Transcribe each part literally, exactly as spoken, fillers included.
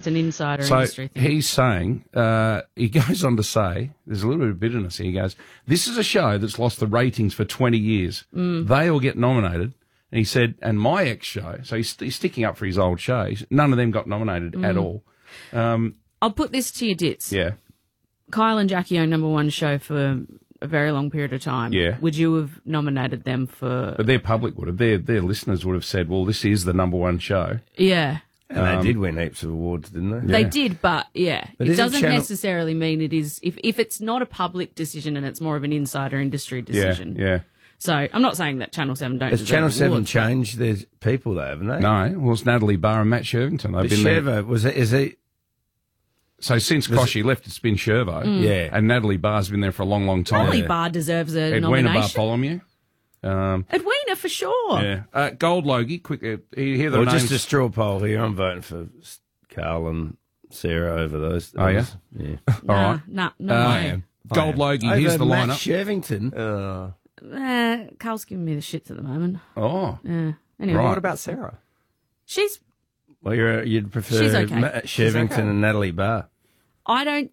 It's an insider So industry thing. he's saying, uh, he goes on to say, there's a little bit of bitterness here. He goes, this is a show that's lost the ratings for twenty years. Mm. They all get nominated. And he said, and my ex-show, so he's, he's sticking up for his old shows, none of them got nominated Mm. at all. Um, I'll put this to your dits. yeah. Kyle and Jackie own number one show for a very long period of time. Yeah. Would you have nominated them for... But their public would have, their, their listeners would have said, well, this is the number one show. Yeah. And they did win heaps of awards, didn't they? They did, but yeah, But it isn't doesn't Channel- necessarily mean it is. If if it's not a public decision and it's more of an insider industry decision. Yeah, yeah. So I'm not saying that Channel Seven don't. Has deserve Channel Seven awards, but- changed their people, though, haven't they? No, well, it's Natalie Barr and Matt Shervington. They've But been there. Shervo, was it? Is it? So since Koshy left, it's been Shervo. Mm. Yeah. And Natalie Barr's been there for a long, long time. Natalie Barr deserves a Edwina nomination. Bartholomew. Um, Edwina for sure. yeah. Uh, Gold Logie, quick, uh, you hear the Or names? just a straw poll here. I'm voting for Carl and Sarah over those. Oh, yeah? Yeah. Nah, All right. nah, no Uh, way. Gold Logie, Over here's the Matt lineup. Shervington. Uh, Uh, Carl's giving me the shits at the moment. Oh. Yeah. Anyway, Right. what about Sarah? she's. Well, you're, you'd prefer She's okay. Matt Shervington okay. and Natalie Barr. I don't.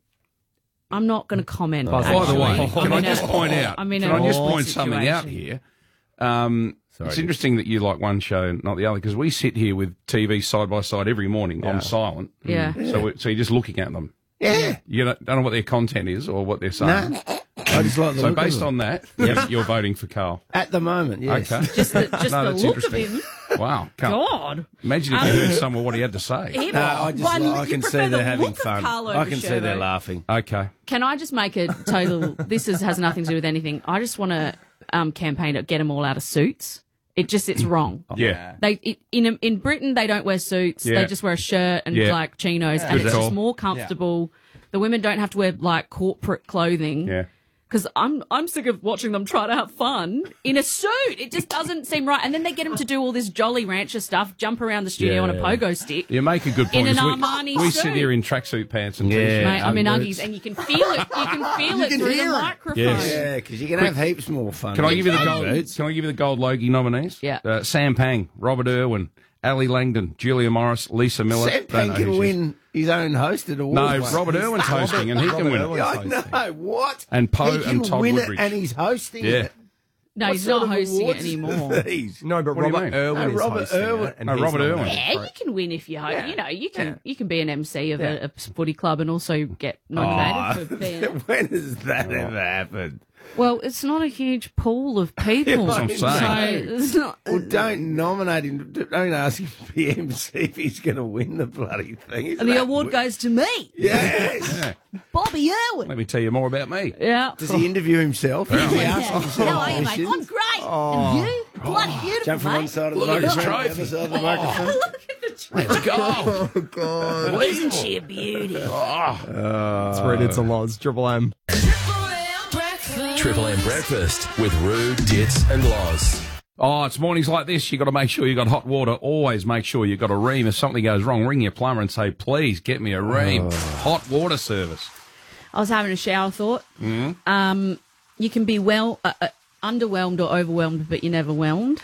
I'm not going to comment. By actually. the way, I'm can I in a- just point out? I'm in Can a I just awkward point something out situation. here? Um, Sorry, it's Dick. interesting that you like one show, not the other, because we sit here with T V side by side every morning on silent. Yeah. So, we, so you're just looking at them. Yeah. You don't, don't know what their content is or what they're saying. No. I just like the So look of based them. on that, you're, you're voting for Carl. At the moment, yes. Okay. Just the, just No, the that's look of interesting. him. Wow. Can't- God. Imagine if you heard some of what he had to say. Him. No, I just One, like, I you can prefer see the they're having look of fun. Carl I over can see they're Shervo. laughing. Okay. Can I just make a total? This is, has nothing to do with anything. I just want to um, campaign to get them all out of suits. It just it's wrong. Yeah. They it, in in Britain they don't wear suits. Yeah. They just wear a shirt and Yeah. like chinos, and Good it's call. just more comfortable. The women don't have to wear like corporate clothing. Yeah. Because I'm I'm sick of watching them try to have fun in a suit. It just doesn't seem right. And then they get them to do all this Jolly Rancher stuff, jump around the studio Yeah, on a yeah. pogo stick. You make a good point. In an is we, Armani we suit. sit here in tracksuit pants and Yeah. t-shirts. Mate, I'm in and Uggies, boots. and you can feel it. You can feel it can through hear the it. microphone. Yes. Yeah, because you can have heaps more fun. Can I give you the with gold? boots. Can I give you the gold Logie nominees? Yeah. Uh, Sam Pang, Robert Irwin, Ali Langdon, Julia Morris, Lisa Miller. Sam Don't Payne know who can she is. win his own hosted award. No, mate. Robert Irwin's hosting, and he can win Irwin. it. I know what. And Poe He can and Todd win Woodbridge. it, and he's hosting Yeah. it. No, What he's sort not of hosting it awards anymore. are these? No, but What do you Robert mean? Irwin No, is Robert hosting Irwin. it, and No, he's Robert nominated Irwin. Yeah, for you it. can win if you host. Yeah. You know, you can Yeah. you can be an M C of Yeah. a, a footy club and also get nominated for being. When has that ever happened? Well, it's not a huge pool of people. That's what I'm saying. So it's not, Well, don't nominate him. Don't ask him to be M C if he's going to win the bloody thing. Isn't and the that award weird? goes to me, Yes. Bobby Irwin. Let me tell you more about me. Yeah. Does he interview himself? Does he ask himself How are you, mate? questions? I'm great. And you? Bloody beautiful, Jump from mate. one side of the Look at microphone to the trophy. other side of the microphone. Look at the trophy. Let's go. Isn't she a beauty? It's rated to Loz, Triple M. Triple M Breakfast with Rue, Dits and Loz. Oh, it's mornings like this. You got to make sure you got hot water. Always make sure you got a ream. If something goes wrong, ring your plumber and say, "Please get me a ream." Hot water service. I was having a shower thought. Mm-hmm. Um, you can be well uh, uh, underwhelmed or overwhelmed, but you're never whelmed.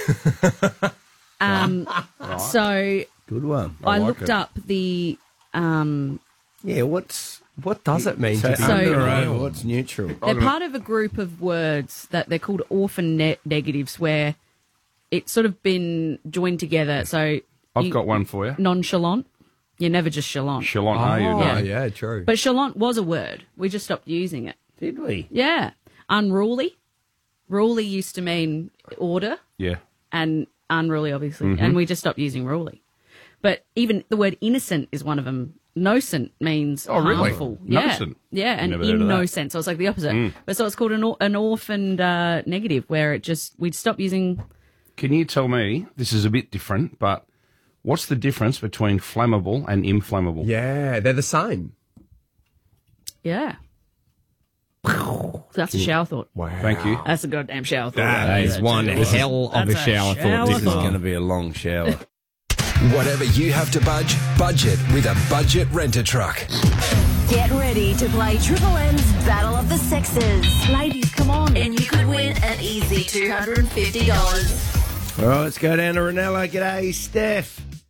um, So Good one. I, like looked it. up the um, Yeah, what's What does it mean so to be So- under or underwhelmed? over? What's neutral? they're part of a group of words that they're called orphan ne- negatives, where it's sort of been joined together. So I've you- got one for you. nonchalant. You're never just chalant. Chalant, are you? Oh, No. yeah, true. But chalant was a word. We just stopped using it. Did we? Yeah. Unruly. Ruly used to mean order, Yeah. and unruly, obviously. Mm-hmm. And we just stopped using ruly. But even the word innocent is one of them. Nocent means Oh, really? harmful. Yeah. Nocent? Yeah, and Never heard of that. innocent. So it's like the opposite. Mm. But so it's called an, or- an orphaned uh, negative, where it just, we'd stop using. Can you tell me, this is a bit different, but what's the difference between flammable and inflammable? Yeah, they're the same. Yeah. That's a shower thought. Wow. Thank you. That's a goddamn shower thought. That is one hell of a That's a shower shower thought. This This is is going to be a long shower. Whatever you have to budge, budget with a budget renter truck. Get ready to play Triple M's Battle of the Sexes. Ladies, come on. And you could win an easy two hundred fifty dollars. All right, let's go down to Ranello. G'day, Steph.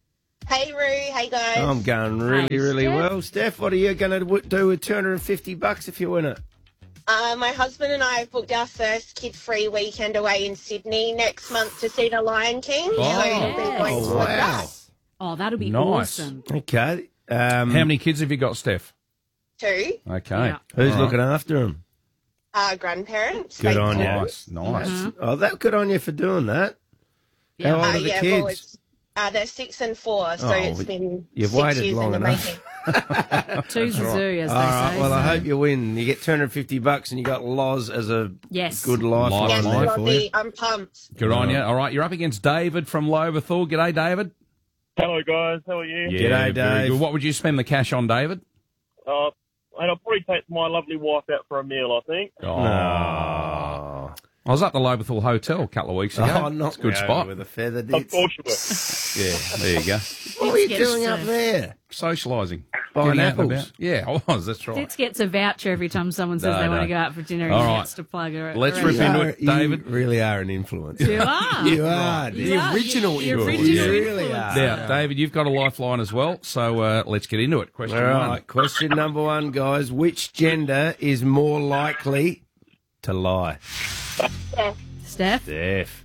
Hey, Roo. Hey, guys. I'm going really, Hey, really Steph. well. Steph, what are you going to do with two hundred fifty bucks if you win it? Uh, my husband and I have booked our first kid-free weekend away in Sydney next month to see The Lion King. Oh, so we'll be going Oh, to wow. that. Oh, that'll be Nice. awesome. Okay. Um, How many kids have you got, Steph? Two Okay. Yeah. Who's All right. looking after them? uh, grandparents. Good They on do. you. Nice, nice. Oh, that good on you for doing that. Yeah. How old Uh, are the yeah, kids? well, it's, uh, they're six and four, so Oh, it's but been you've six waited years long in the enough. making. Two's a zoo, as All they right. say. Well, I so- hope you win. You get two hundred fifty bucks, and you got Loz as a Yes. good lifeline Yes, Lifeline there for you. Lozzie, I'm pumped. Good on you. All right, you're up against David from Loberthal. G'day, David. Hello, guys. How are you? G'day, very Dave. good. What would you spend the cash on, David? Uh, and I'll probably take my lovely wife out for a meal, I think. Oh. Oh, I was at the Loberthal Hotel a couple of weeks ago. oh it's knock a good me over spot. with a feather. Of Dits. course you will. Yeah, there you go. What were you Gets doing up to- there? Socialising. Buying Getting out and apples? about. Yeah, I was. That's right. Fitz gets a voucher every time someone says No, they no. want to go out for dinner. He All right. gets to plug her. Let's her rip in. into You it, are- David. You really are an influencer. You are. You are. You The are. original The influencer. original You really influencer. are. Now, David, you've got a lifeline as well, so uh, let's get into it. Question All one. right, question number one, guys. Which gender is more likely to lie? Yeah. Steph? Steph.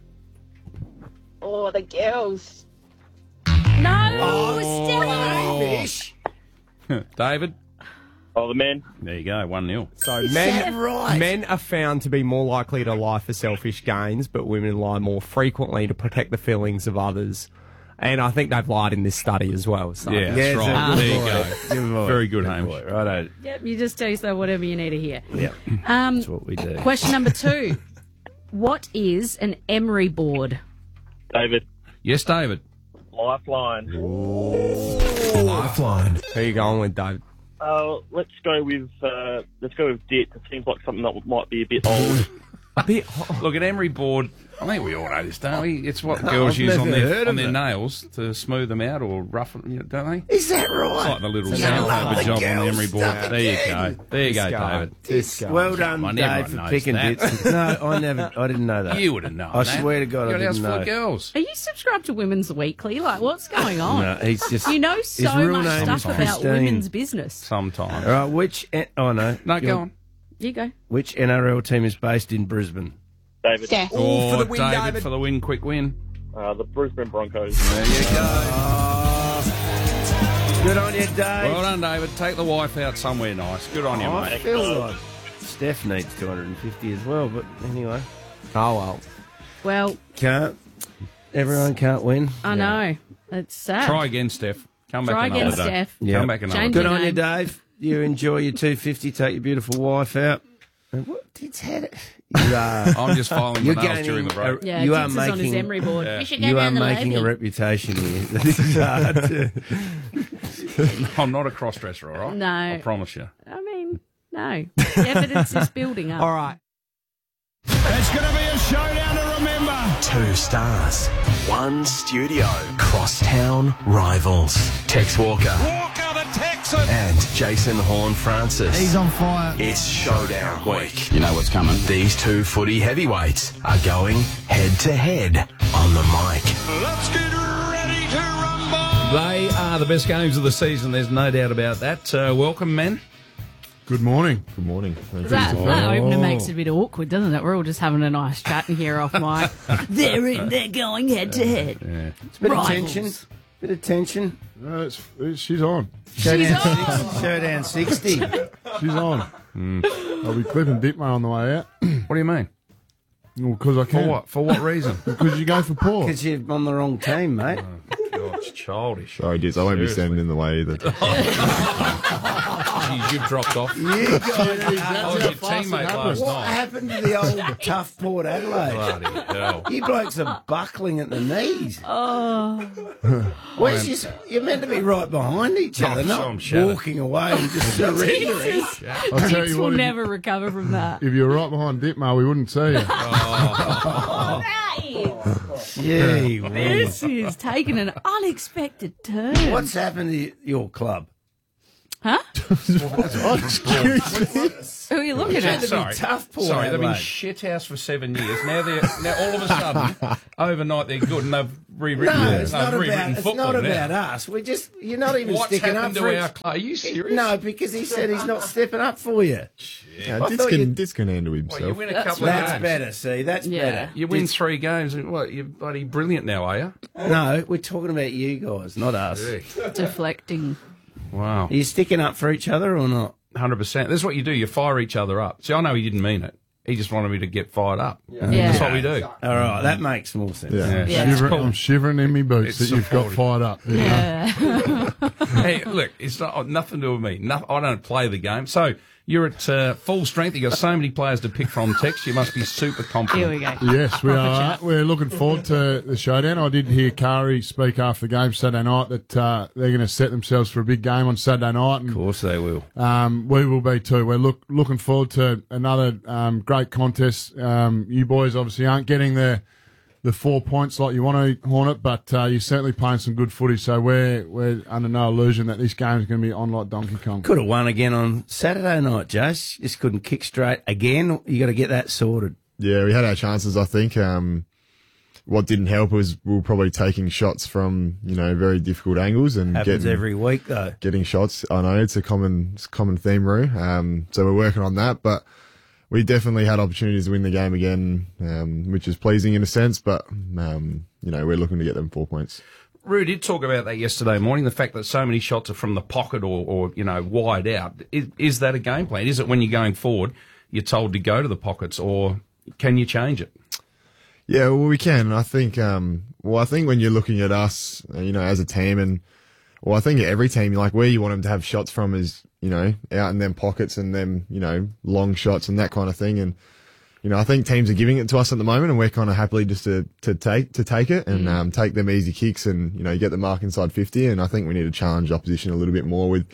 Oh, the girls. No, Oh. Steph. Fish. David? Oh, the men. There you go, one nil. So men, men are found to be more likely to lie for selfish gains, but women lie more frequently to protect the feelings of others. And I think they've lied in this study as well. So. Yeah, that's Yes, right. good There you boy. go. Good boy. Very good, Good Hamish. boy. Righto. Yep, you just tell yourself whatever you need to hear. Yeah, Um, that's what we do. question number two. What is an emery board? David. Yes, David. Lifeline. Lifeline. Who are you going with, Dave? Uh, let's go with uh, let's go with debt. It seems like something that might be a bit old. A bit. Look, at emery board, I think we all know this, don't we? It's what No, girls I've use on never their heard on of their it. nails to smooth them out or roughen, you know, don't they? Is that It's right? like the little It's sandpaper lovely job on the girls emery board. stuff There you again. go. There you go, This guy. David. This guy. Well done, Come on, Dave, everyone for knows picking that. bits. No, I never, I didn't know that. You would have known I that. swear to God, I Your house didn't full of know. girls. Are you subscribed to Women's Weekly? Like, what's going on? No, he's just. You know his so real much name stuff is about Christine. women's business. Sometimes. All right, which? N- oh no, No, You're- go on. You go. Which N R L team is based in Brisbane? David. Steph. Oh, for the win, David, David. for the win, quick win. Uh, the Brisbane Broncos. There you go. Oh, good on you, Dave. Well done, David. Take the wife out somewhere nice. Good on you, I mate. feel like Steph needs two hundred fifty as well, but anyway, Oh, well. Well, can't. Everyone can't win. I know. It's sad. Try again, Steph. Come back Try another again, day. Steph. Yeah. Come back another Change day. Good your on you, name. Dave. You enjoy your two fifty. Take your beautiful wife out. And what? It's had it. You are. I'm just filing You're the nails gaining. during the break. Yeah, you Dix are is on his making. emery board. Yeah. We should go You are down the making a lobby. reputation here. That is hard to- I'm not a cross-dresser, all right? No. I promise you. I mean, no. The evidence is building up. All right. It's going to be a showdown to remember. Two stars, one studio, crosstown rivals. Tex Walker. Walker the Texan. And Jason Horn-Francis. He's on fire. It's showdown week. You know what's coming. These two footy heavyweights are going head-to-head on the mic. Let's get ready to rumble. They are the best games of the season. There's no doubt about that. Uh, welcome, men. Good morning. Good morning. That, that opener makes it a bit awkward, doesn't it? We're all just having a nice chat in here off mic. They're in, they're going head to head. It's a bit of tension. Bit of tension. No, it's, it's, she's on. Showdown, six, showdown sixty. She's on. I'll be clipping Dipmo on the way out. What do you mean? Because I For can. what? For what reason? Because you go for Paul. Because you're on the wrong team, mate. God, it's childish. Sorry, Diz, I won't be Seriously. standing in the way either. Jeez, you've dropped off. You guys, I was your teammate last what night. happened to the old tough Port Adelaide? Bloody hell. You blokes are buckling at the knees. Oh, Where's your, you're meant to be right behind each other, I'm- I'm not shattered. walking away and just surrendering. I'll tell Dix you will what, if, never recover from that. if you were right behind Dipmo, we wouldn't see you. Gee whiz. This is taking an unexpected turn. What's happened to your club? Huh? Excuse me. Who are you looking at? Sorry, tough, Port sorry, they've been Adelaide. shit house for seven years. Now they're now all of a sudden overnight they're good and they've rewritten. No, they've it's not rewritten about. It's football not now. about us. We just. You're not even What's sticking up happened for to our it. club? Are you serious? No, because he said he's not stepping up for you. Yeah, I Ditz thought you- can, Ditz can handle Well, himself. you win a That's couple That's of games. better. See, that's Yeah. better. You win three games. And what? You're bloody brilliant now, are you? No, we're talking about you guys, not us. Deflecting. Wow. Are you sticking up for each other or not? one hundred percent. This is what you do. You fire each other up. See, I know he didn't mean it. He just wanted me to get fired up. Yeah. That's what we do. All right, that makes more sense. Yeah. Yeah. Shivering, Cool. I'm shivering in my boots It's that you've got supportive. fired up. Yeah. Hey, look, it's not nothing to do with me. No, I don't play the game. So you're at uh, full strength. You've got so many players to pick from, Tex. You must be super confident. Here we go. Yes, we Proper are. chat. We're looking forward to the showdown. I did hear Kari speak after the game Saturday night that uh, they're going to set themselves for a big game on Saturday night. And Of course they will. Um, we will be too. We're look, looking forward to another um, great contest. Um, you boys obviously aren't getting the the four points like you want to, Hornet, but uh, you're certainly playing some good footy. So we're we're under no illusion that this game is going to be on like Donkey Kong. Could have won again on Saturday night, Jace. Just couldn't kick straight again. You got to get that sorted. Yeah, we had our chances, I think. Um, what didn't help was we were probably taking shots from, you know, very difficult angles and Happens getting, every week, though. getting shots. I know it's a common, it's a common theme, Roo. Um, so we're working on that, but we definitely had opportunities to win the game again, um, which is pleasing in a sense, but, um, you know, we're looking to get them four points. Rue did talk about that yesterday morning, the fact that so many shots are from the pocket or, or you know, wide out. Is, is that a game plan? Is it when you're going forward, you're told to go to the pockets, or can you change it? Yeah, well, we can. I think, um, well, I think when you're looking at us, uh, you know, as a team and, well, I think every team, like where you want them to have shots from is, you know, out in them pockets and them, you know, long shots and that kind of thing. And, you know, I think teams are giving it to us at the moment and we're kind of happily just to, to take, to take it and, um, take them easy kicks and, you know, get the mark inside fifty. And I think we need to challenge opposition a little bit more with,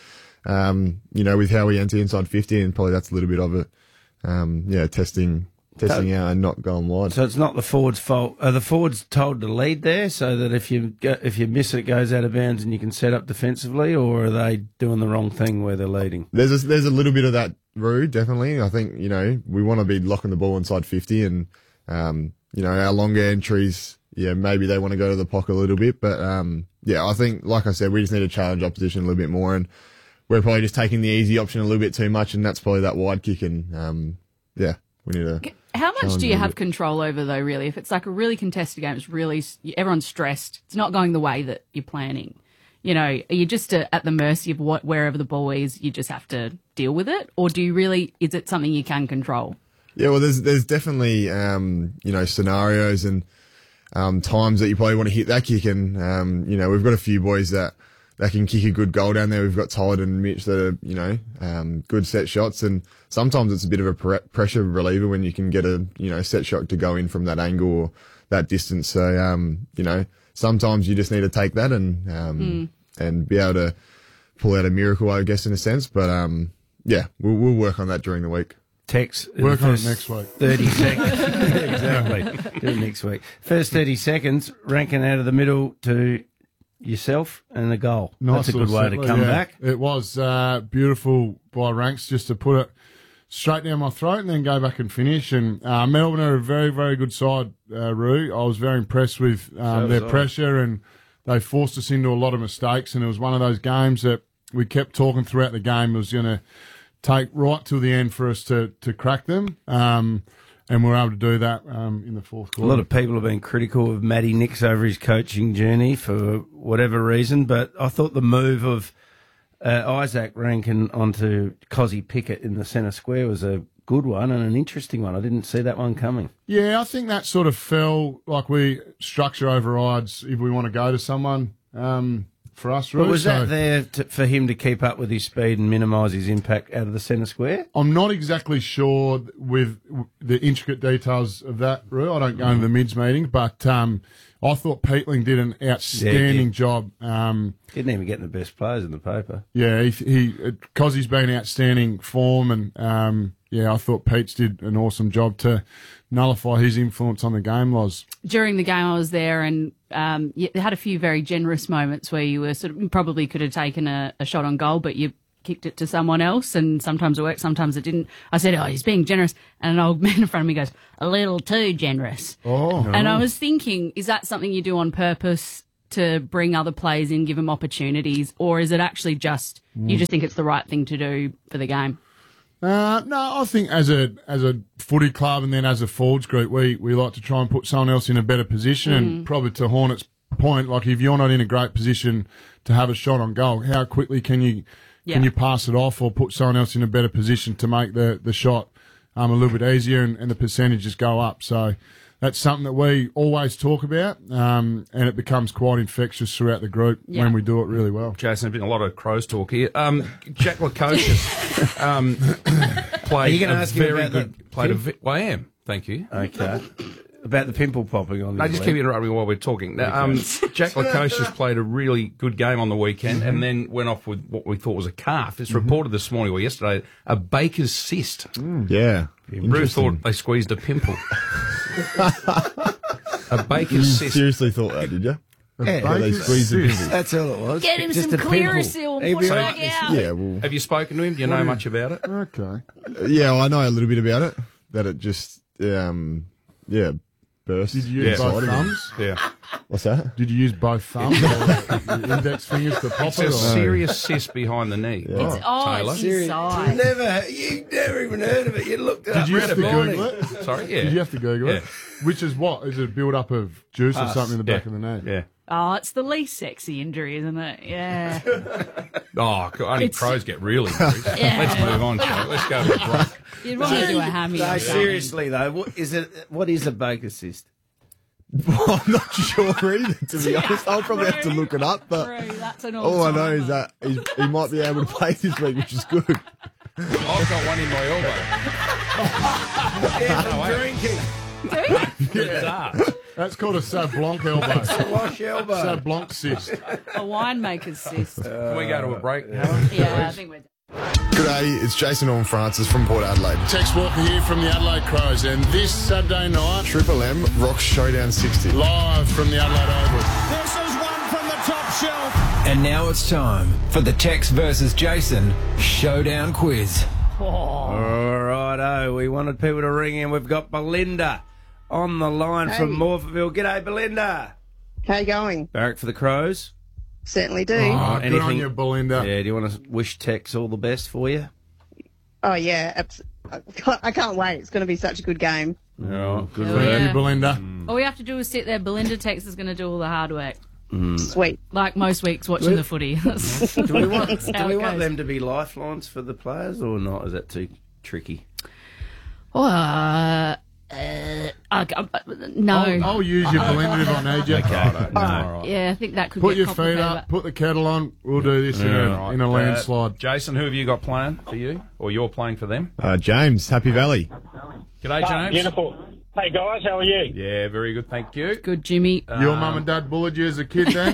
um, you know, with how we enter inside fifty, and probably that's a little bit of it. Um, yeah, testing, testing out and not going wide. So it's not the forward's fault. Are the forwards told to lead there so that if you go, if you miss it, it goes out of bounds and you can set up defensively, or are they doing the wrong thing where they're leading? There's a, there's a little bit of that, Rue, definitely. I think, you know, we want to be locking the ball inside fifty and, um, you know, our longer entries, yeah, maybe they want to go to the pocket a little bit. But, um, yeah, I think, like I said, we just need to challenge opposition a little bit more. And we're probably just taking the easy option a little bit too much. And that's probably that wide kick. And, um, yeah, we need to. How much challenge do a you little have bit. control over, though, really? If it's like a really contested game, it's really, everyone's stressed. It's not going the way that you're planning. You know, are you just uh, at the mercy of what, wherever the ball is, you just have to deal with it? Or do you really, is it something you can control? Yeah, well, there's there's definitely um, you know, scenarios and um, times that you probably want to hit that kick, and um, you know, we've got a few boys that that can kick a good goal down there. We've got Todd and Mitch that are, you know, um, good set shots, and sometimes it's a bit of a pre- pressure reliever when you can get a, you know, set shot to go in from that angle or that distance. So um, you know, sometimes you just need to take that and um, Mm. and be able to pull out a miracle, I guess, in a sense. But um, yeah, we'll we'll work on that during the week. Tex. Work the on it first next week. thirty seconds. Exactly. Do it next week. First thirty seconds, ranking out of the middle to yourself and the goal. Nice That's a good little way to settler, come yeah. back. It was uh, beautiful by Ranks just to put it straight down my throat and then go back and finish. And uh, Melbourne are a very, very good side, uh, Roo. I was very impressed with um, So their was I. pressure, and they forced us into a lot of mistakes. And it was one of those games that we kept talking throughout the game. It was going to take right till the end for us to, to crack them. Um, and we were able to do that um, in the fourth A quarter. lot of people have been critical of Matty Nix over his coaching journey for whatever reason, but I thought the move of uh, Isaac Rankin onto Cozzy Pickett in the centre square was a good one and an interesting one. I didn't see that one coming. Yeah, I think that sort of fell, like we structure overrides if we want to go to someone um, for us, But Roo. was So that there to, for him to keep up with his speed and minimise his impact out of the centre square? I'm not exactly sure with the intricate details of that, Roo. I don't go into the mids meeting, but um, I thought Peatling did an outstanding Yeah, job. Um, Didn't even get the best players in the paper. yeah, he, he because he's been outstanding form, and um, yeah, I thought Pete's did an awesome job to nullify his influence on the game, Loz. During the game, I was there, and um, you had a few very generous moments where you were sort of probably could have taken a, a shot on goal, but you kicked it to someone else, and sometimes it worked, sometimes it didn't. I said, oh, he's being generous. And an old man in front of me goes, a little too generous. Oh. And I was thinking, is that something you do on purpose to bring other players in, give them opportunities, or is it actually just, you just think it's the right thing to do for the game? Uh, no, I think as a as a footy club and then as a forwards group, we, we like to try and put someone else in a better position. Mm-hmm. And probably to Hornets' point, like if you're not in a great position to have a shot on goal, how quickly can you Yeah. can you pass it off or put someone else in a better position to make the, the shot um, a little bit easier and, and the percentages go up? So that's something that we always talk about, um, and it becomes quite infectious throughout the group Yeah. when we do it really well. Jason, there's been a lot of Crows talk here. Um, Jack Lukosius um, played Are you gonna a ask him very about good. the Played a. pimp? Vi- well, I am. Thank you. Okay. About the pimple popping on No, his just leg. keep interrupting while we're talking. Now, um, Jack Lukosius played a really good game on the weekend and then went off with what we thought was a calf. It's reported this morning or yesterday, a Baker's cyst. Yeah. Bruce Interesting. thought they squeezed a pimple. A Baker's cyst. Seriously thought that, did you? Yeah. They squeezed the pimple. That's all it was. Get him Just some a pimple. Clearasil and He'd put be it right. back out. Yeah, well, Have you spoken to him? Do you know much about it? Okay. yeah, well, I know a little bit about it. That it just, um, yeah, burst. Did you Yeah. use both inside of him. thumbs? Yeah. What's that? Did you use both thumbs or your index fingers to pop It's it? a or- serious cyst behind the knee. It's, oh, Taylor. it's Serious. inside. Never, you never even heard of it. You looked it up. Did you this have to morning. Google it? Sorry, yeah. Did you have to Google it? Yeah. Which is what? Is it a build up of juice or something in the back yeah. of the knee? Yeah. Oh, it's the least sexy injury, isn't it? Yeah. Oh, God, only It's- pros get really injuries. Yeah. Let's move on, Joe. Let's go to a break. You'd want to do a hammy. No, or something. seriously though, what is it? What is a Baker's cyst? Well, I'm not sure either, to be honest. I'll probably have to look it up, but True, that's an all I know all-timer. is that he, he might be able to play this week, which is good. I've got one in my elbow. Drinking. Bizarre. That's called a Sav Blanc elbow. Wash elbow. Sav Blanc cyst. A winemaker's cyst. Can we go to a break, Helen? Yeah, I think we're. G'day, it's Jason Orme Francis from Port Adelaide. Tex Walker here from the Adelaide Crows, and this Saturday night, Triple M Rocks Showdown sixty. live from the Adelaide Oval. This is one from the top shelf. And now it's time for the Tex versus Jason Showdown Quiz. All righto, we wanted people to ring in. We've got Belinda on the line Hey. from Morphettville. G'day, Belinda. How you going? Barrack for the Crows. Certainly do. Oh, Oh, good on you, Belinda. Yeah, do you want to wish Tex all the best for you? yeah, abs- I can't- I can't wait. It's going to be such a good game. Oh, good Oh, work. yeah. Thank you, Belinda. All we have to do is sit there. Belinda Tex is going to do all the hard work. Sweet. Like most weeks watching the footy. That's- Do we want, that's do how we it want goes. them to be lifelines for the players or not? Is that too tricky? Oh, uh, uh, I, I, no. I'll, I'll use your Belinda if I need you. Okay. No. Yeah, I think that could Put get your feet complicated. up, put the kettle on. We'll do this in, Yeah, a, in a right. landslide. Uh, Jason, who have you got playing for you? Or you're playing for them? Uh, James, Happy Valley. G'day, Ah, James. beautiful. Hey guys, how are you? Yeah, very good, thank you. Good, Jimmy. Your mum and dad bullied you as a kid then?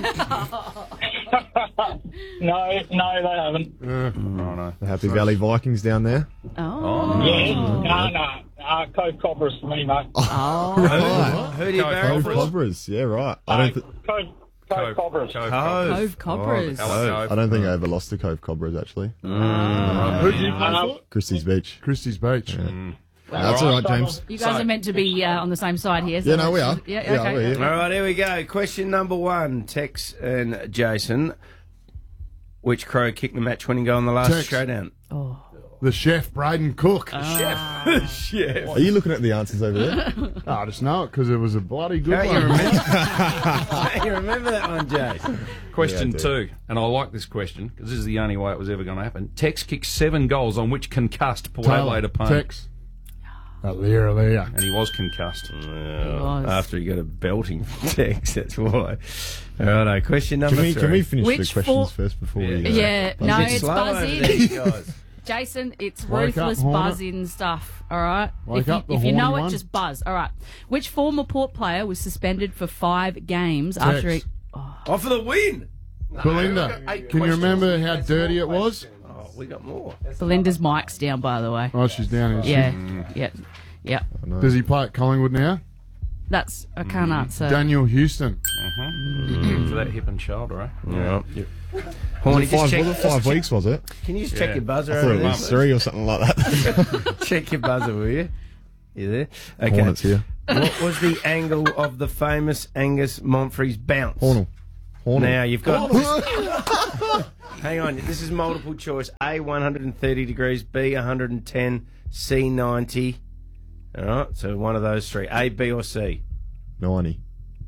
No, no, they haven't. Uh, Oh, no. The Happy Valley Vikings down there. Oh. Yeah, no, no. Uh, Cove Cobras for me, mate. Oh. Right. Who do you Go barrack Cove for? Cobras, yeah, right. I Uh, don't, th- Cove, Cove Cobras. Cove. Cove Cobras. Hello, I Cove. don't think I ever lost to Cove Cobras, actually. Who do you play Uh, for? Christie's Beach. Christie's Beach. That's all right, James. You guys are meant to be uh, on the same side here. So Yeah, no, we are. Yeah, Yeah, okay. we're here. All right, here we go. Question number one. Tex and Jason. Which Crow kicked the match-winning goal in the last Tex. showdown? The chef, Braden Cook. Ah. Chef. Are you looking at the answers over there? Oh, I just know it because it was a bloody good Can't you one. remember? Can't you remember that one, Jason? Question Yeah, I do. two, and I like this question because this is the only way it was ever going to happen. Tex kicked seven goals on which concussed Port Adelaide opponent, Tex. Alira, Alira. and he was concussed. was. After he got a belting from Tex, that's why. All right, question number Can we, three. can we finish Which the questions for- first before we... Uh, Yeah, buzz no, in? It's it's slow over buzzing. there, you guys. Jason, it's Wake up, ruthless Hornet. buzzing stuff, all right? Wake if you, up, the if you know horny it, one. just buzz. All right. Which former Port player was suspended for five games after he... Tex. Oh, for the win! Belinda, can you remember how dirty it was? Oh, we got more. Belinda's mic's down, by the way. Oh, she's down here. Yeah, yeah, yeah. Does he play at Collingwood now? That's I can't answer. Daniel Houston. Uh-huh. For that hip and shoulder, eh? Yeah. Was Horny, it just five, check, was it five weeks, was it? Can you just Yeah. check your buzzer I thought over it there? was three or something like that. Check your buzzer, will you? You there? Okay. Hornets here. What was the angle of the famous Angus Montfrey's bounce? Hornell. Hornell. Now you've got. Hang on, this is multiple choice. A one hundred thirty degrees, B one hundred ten, C ninety. All right, so one of those three: A, B, or C. ninety.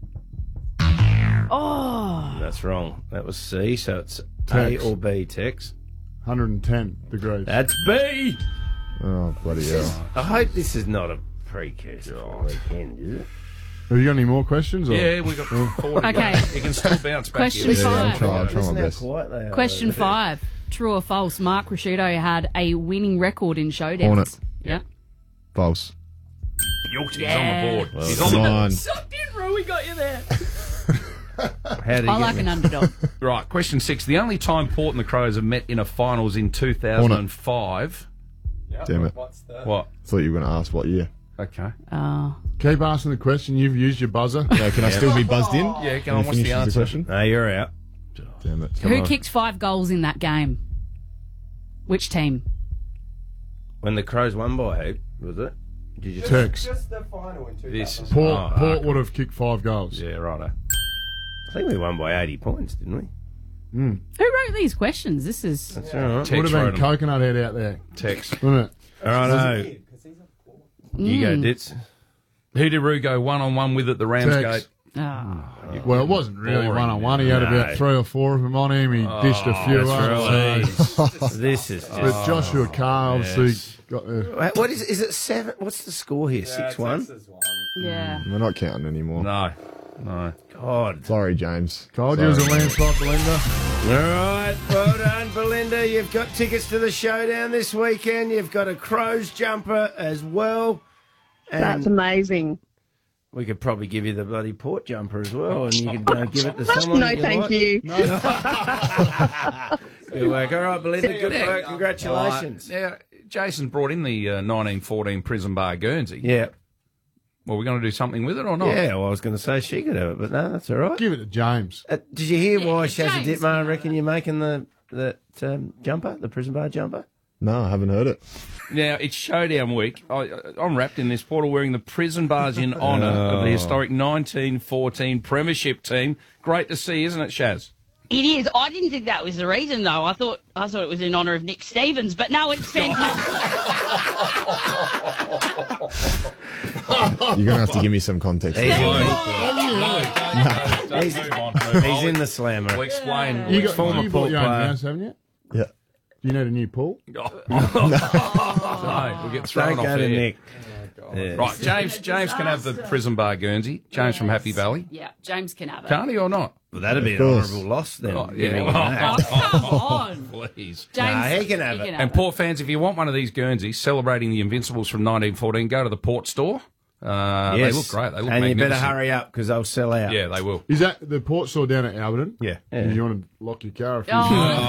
Oh, That's wrong. That was C. So it's Tex. A or B. Tex. one hundred ten degrees. That's B. Oh, bloody hell. I hope this is not a precursor for the weekend, is it? Have you got any more questions? Or? Yeah, we got forty. Okay. You can still bounce back. Question here. Yeah, I'm five. trying, I'm trying Listen my how best. quiet they are. Question five. True or false? Mark Rashido had a winning record in showdowns. Hornet. Yeah. False. York's Yeah. on the board. Well, He's come on the on. Sucked in, Roo. We got you there. How did you I get like me? an underdog. Right, question six. The only time Port and the Crows have met in a finals in two thousand five. Damn it. What? Thought you were going to ask what year. Okay. Oh. Keep asking the question. You've used your buzzer. Yeah, can I still be buzzed in? Yeah, go When on. he What's the finishes answer? question? No, you're out. Damn it. Who kicked five goals in that game? Which team? When the Crows won by a heap, was it? Did you Tex. Just the final in two This is Port, Oh, Port okay. would have kicked five goals. yeah, righto. I think we won by eighty points, didn't we? Who wrote these questions? This is. That's all right. Would Tex have wrote been 'em. coconut head out there, Tex. wouldn't it? All right, you go, Ditz. Who did Roo go one on one with at the Ramsgate? Tex. Oh. Well, it wasn't really Boring. one on one. He had No. about three or four of them on him. He dished a few That's up. right. This is So, but Joshua Carr obviously Yes. got the. Wait, what is is it? Seven? What's the score here? Six one. Yeah. We're not counting anymore. No. No. God. Sorry, James. Told you it was a Sorry. landslide, Belinda. All right, well done, Belinda. You've got tickets to the showdown this weekend. You've got a Crows jumper as well. And That's amazing. we could probably give you the bloody Port jumper as well, and you could uh, give it to someone. No, if you thank like. you. Good work. All right, Belinda. Good Yeah. work. Congratulations. Now, Jason brought in the uh, nineteen fourteen Prison Bar Guernsey. Yeah. Well, we're going to do something with it or not? Yeah, well, I was going to say she could have it, but no, that's all right. Give it to James. Uh, did you hear why Shazza James, Ditmar reckon you're making the that um, jumper, the prison bar jumper? No, I haven't heard it. Now, it's showdown week. I, I'm wrapped in this portal wearing the prison bars in honour of the historic nineteen fourteen Premiership team. Great to see, isn't it, Shaz? It is. I didn't think that was the reason, though. I thought I thought it was in honour of Nick Stevens, but no, it's fantastic. You're going to have to give me some context. He's, No, he's, move on. he's in the slammer. We'll explain. You We'll got former you bought Port your own player. house, haven't you? Yeah. Do you need a new pool? No, we'll get thrown Don't off go to here. Nick. Yeah. Right, James. James can have the prison bar Guernsey. James from Happy Valley. Yeah, James can have it. Can't he or not? Well, that'd be Of an course. honourable loss then. Oh, giving yeah. him that. Oh, come on. Please. James, Nah, he can have it. And Port fans, if you want one of these Guernseys celebrating the Invincibles from nineteen fourteen, go to the Port store. Uh, Yes. They look great. They look and you better magnificent. hurry up because they'll sell out. Yeah, they will. Is that the Port store down at Alberton? Yeah. If you want to lock your car a few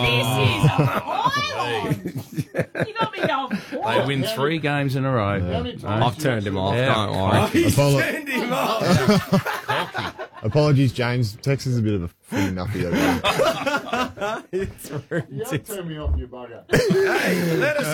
Oh, this is horrible. You got me going. They win three games in a row. I've turned him off, Yeah. don't worry. Apolo- Send him off. Apologies, James. Texas is a bit of a footy nuffy over there. It's You rude. don't turn me off, you bugger. Hey, let us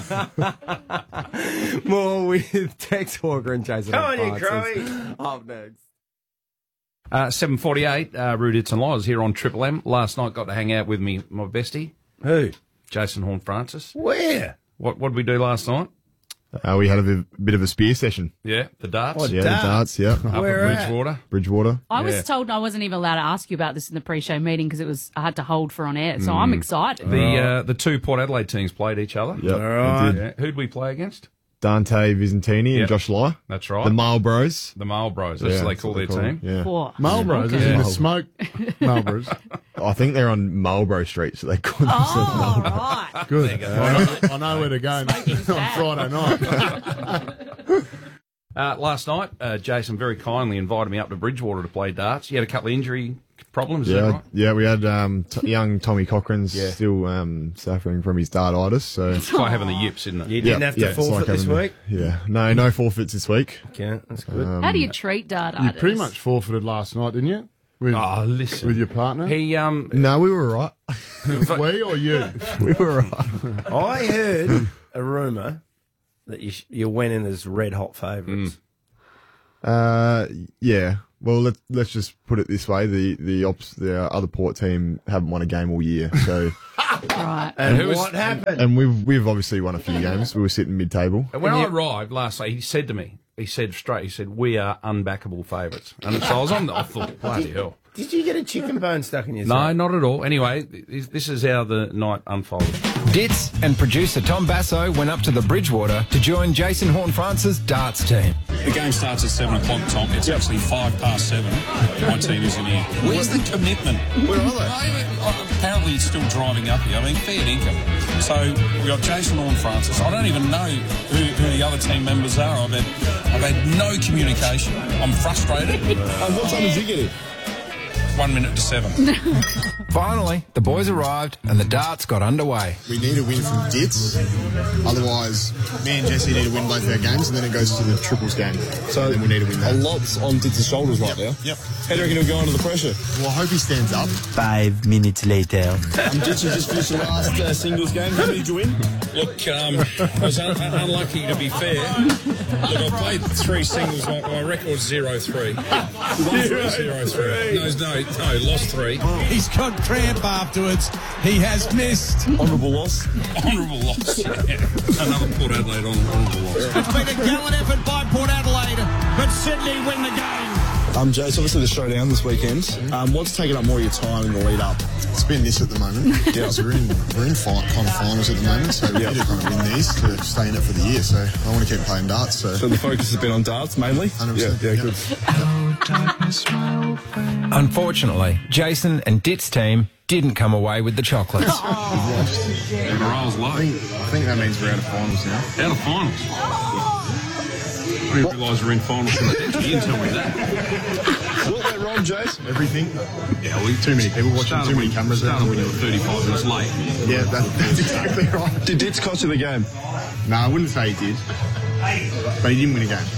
on. More with Tex Walker and Jason. Come on, you Francis. Crowie. Up next. Uh, seven forty-eight, uh, Rudits and Laws here on Triple M. Last night got to hang out with me, my bestie, Who? Jason Horn Francis. Where? What what did we do last night? Uh, we had a bit, bit of a spear session. Yeah, the darts. What, Yeah, darts? the darts, yeah. Up Where at at? Bridgewater. Bridgewater. I was Yeah. told I wasn't even allowed to ask you about this in the pre-show meeting because it was I had to hold for on air. So I'm excited. The uh, the two Port Adelaide teams played each other. Yep, All right. they did. Yeah. Who'd we play against? Dante Visentini Yep. and Josh Lai. That's right. The Mile Bros. The Mile Bros. That's Yeah, what they that's call what their they call team. them, Yeah. Four. Marlboros, as in the smoke Marlboros. I think they're on Marlborough Street, so they call themselves Oh, Marlborough. right. Good. I, know, I know where to go on Friday night. Uh, last night, uh, Jason very kindly invited me up to Bridgewater to play darts. He had a couple of injury problems. Is Yeah, that right? yeah, we had um, t- young Tommy Cochran's Yeah. still um, suffering from his dartitis. So It's like having the yips, isn't it? You didn't have to yeah, it's forfeit like this having week? the- yeah, no, no forfeits this week. Okay, that's good. Um, How do you treat dartitis? You pretty much forfeited last night, didn't you? With, Oh, listen. with your partner? He um. No, we were right. We or you? we were right. I heard a rumour that you, sh- you went in as red hot favourites. Uh, yeah. Well, let, let's just put it this way: the the ops, the other Port team haven't won a game all year. So, Right. And who was- what happened? and we've we've obviously won a few games. We were sitting mid table. And when I arrived last night, he said to me, he said straight, he said, "We are unbackable favourites." And so I was on. The, I thought, bloody hell. Did you get a chicken bone stuck in your No, side? not at all. Anyway, this this is how the night unfolded. Ditz and producer Tom Basso went up to the Bridgewater to join Jason Horn-Francis' darts team. The game starts at seven o'clock, Tom. It's actually five past seven. My team isn't here. Where's the commitment? Where are they? Apparently it's still driving up here. I mean, fair dinkum. So we've got Jason Horn-Francis. I don't even know who, who the other team members are. I've had, I've had no communication. I'm frustrated. And what time did you get here? One minute to seven. Finally, the boys arrived and the darts got underway. We need a win from Ditz. Otherwise, me and Jesse need to win both our games, and then it goes to the triples game. So then we need to win that. A lot's on Ditz's shoulders right now. Yep. How do you reckon he'll go under the pressure? Well, I hope he stands up. Five minutes later. Um, Ditz, you just finished the last uh, singles game. How many did you win? Look, um, I was un- un- unlucky to be fair. Look, I played three singles. My, my record's zero three. Zero, zero three. No, no, no, lost three. He's got cramp afterwards. He has missed. Honourable loss. Honourable loss. Yeah. Another Port Adelaide honourable loss. It's been a gallant effort by Port Adelaide, but Sydney win the game. Um, Jace, obviously the showdown this weekend. Um, what's taking up more of your time in the lead up? It's been this at the moment. Yeah, so we're in we're in fi- kind of finals at the moment, so we Yep. need to kind of win these to stay in it for the year. So I want to keep playing darts. So, So the focus has been on darts mainly? one hundred percent. Yeah, yeah, good. Unfortunately, Jason and Dit's team didn't come away with the chocolates. The morale's low. I think, I think that means we're out of finals now. Out of finals. I didn't realise we're in finals for the You didn't tell me that. What went wrong, Jace? Everything. Yeah, we Too many people watching, started too many when- cameras started there. when you were thirty-five minutes late. Yeah, that, that's exactly right. Did Ditz cost you the game? No, I wouldn't say he did, but he didn't win a game.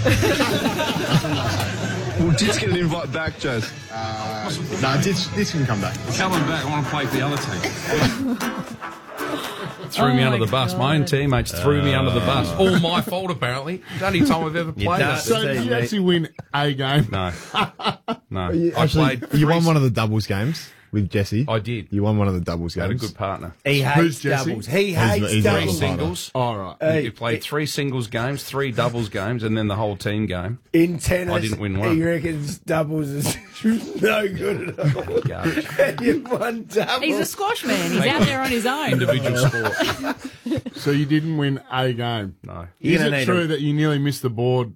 Will Ditz get an invite back, Jace? Uh, no, this this can come back. Tell him back. I want to play for the other team. Threw Oh me my under the bus. My own God. teammates threw me under the bus. All my fault, apparently. The only time I've ever You played don't it. So did you actually win a game? No. No. You, I actually, played. you won three- one of the doubles games with Jesse. I did. You won one of the doubles I had a games. good partner. He Who's hates Jesse? doubles. He He's- hates he's Three Double doubles. singles. All right. Hey, You played three singles games, three doubles games, and then the whole team game. in tennis, I didn't win one. he reckons doubles is no good at all. Garbage. And you won doubles. He's a squash man. He's out there on his own. Individual sport. So you didn't win a game. No. You're Is gonna it need true a- that you nearly missed the board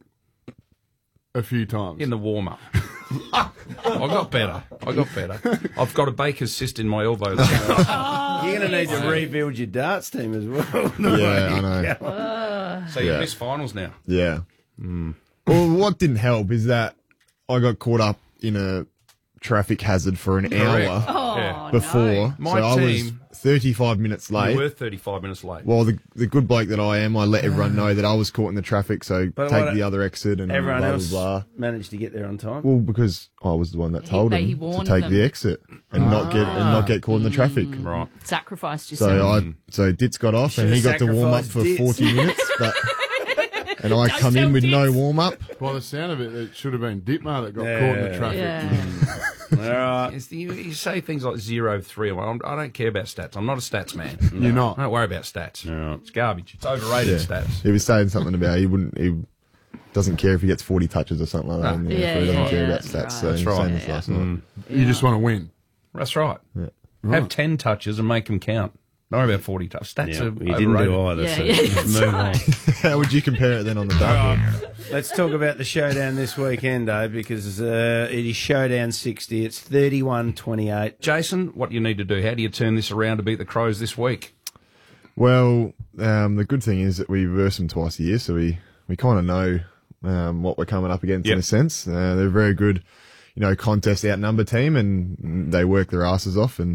a few times? In the warm up. I got better. I got better. I've got a baker's cyst in my elbow. You're going to need to rebuild your darts team as well. Yeah, I know. So you Yeah. miss finals now. Yeah. Well, what didn't help is that I got caught up in a traffic hazard for an Correct. hour Oh, Yeah. before. My so I was team- thirty-five minutes You late. were thirty-five minutes late. Well, the the good bloke that I am, I let everyone know that I was caught in the traffic, so But take what- the other exit and Everyone blah, else blah, blah. managed to get there on time. Well, because I was the one that told they- he him to warned take them. the exit and not get and not get caught in the traffic. Right. Sacrificed yourself. So I so Ditz got off and he got to warm up sacrificed for Ditz. forty minutes, but and I come in with no warm up. By the sound of it, it should have been Ditmar that got Yeah. caught in the traffic. Yeah. All right. It's- You, you say things like zero three. I'm, I don't care about stats. I'm not a stats man. You're not. I don't worry about stats. It's garbage. It's overrated Yeah. stats. He was saying something about he wouldn't he doesn't care if he gets forty touches or something like that. Ah. and Yeah, therefore he doesn't yeah, care yeah, about stats. that's So right. he was That's saying right. this last night. You just want to win. That's right. Yeah. Have ten touches and make them count. Don't worry about forty touches. Stats Yeah, are he didn't overrated. do either, Yeah, so yeah, let's that's move right. on. How would you compare it then on the dartboard? Let's talk about the showdown this weekend, though, because uh, it is showdown sixty. It's thirty-one twenty-eight. Jason, what do you need to do? How do you turn this around to beat the Crows this week? Well, um, the good thing is that we verse them twice a year, so we, we kind of know um, what we're coming up against Yep. in a sense. Uh, they're a very good you know, contest outnumber team, and they work their asses off. And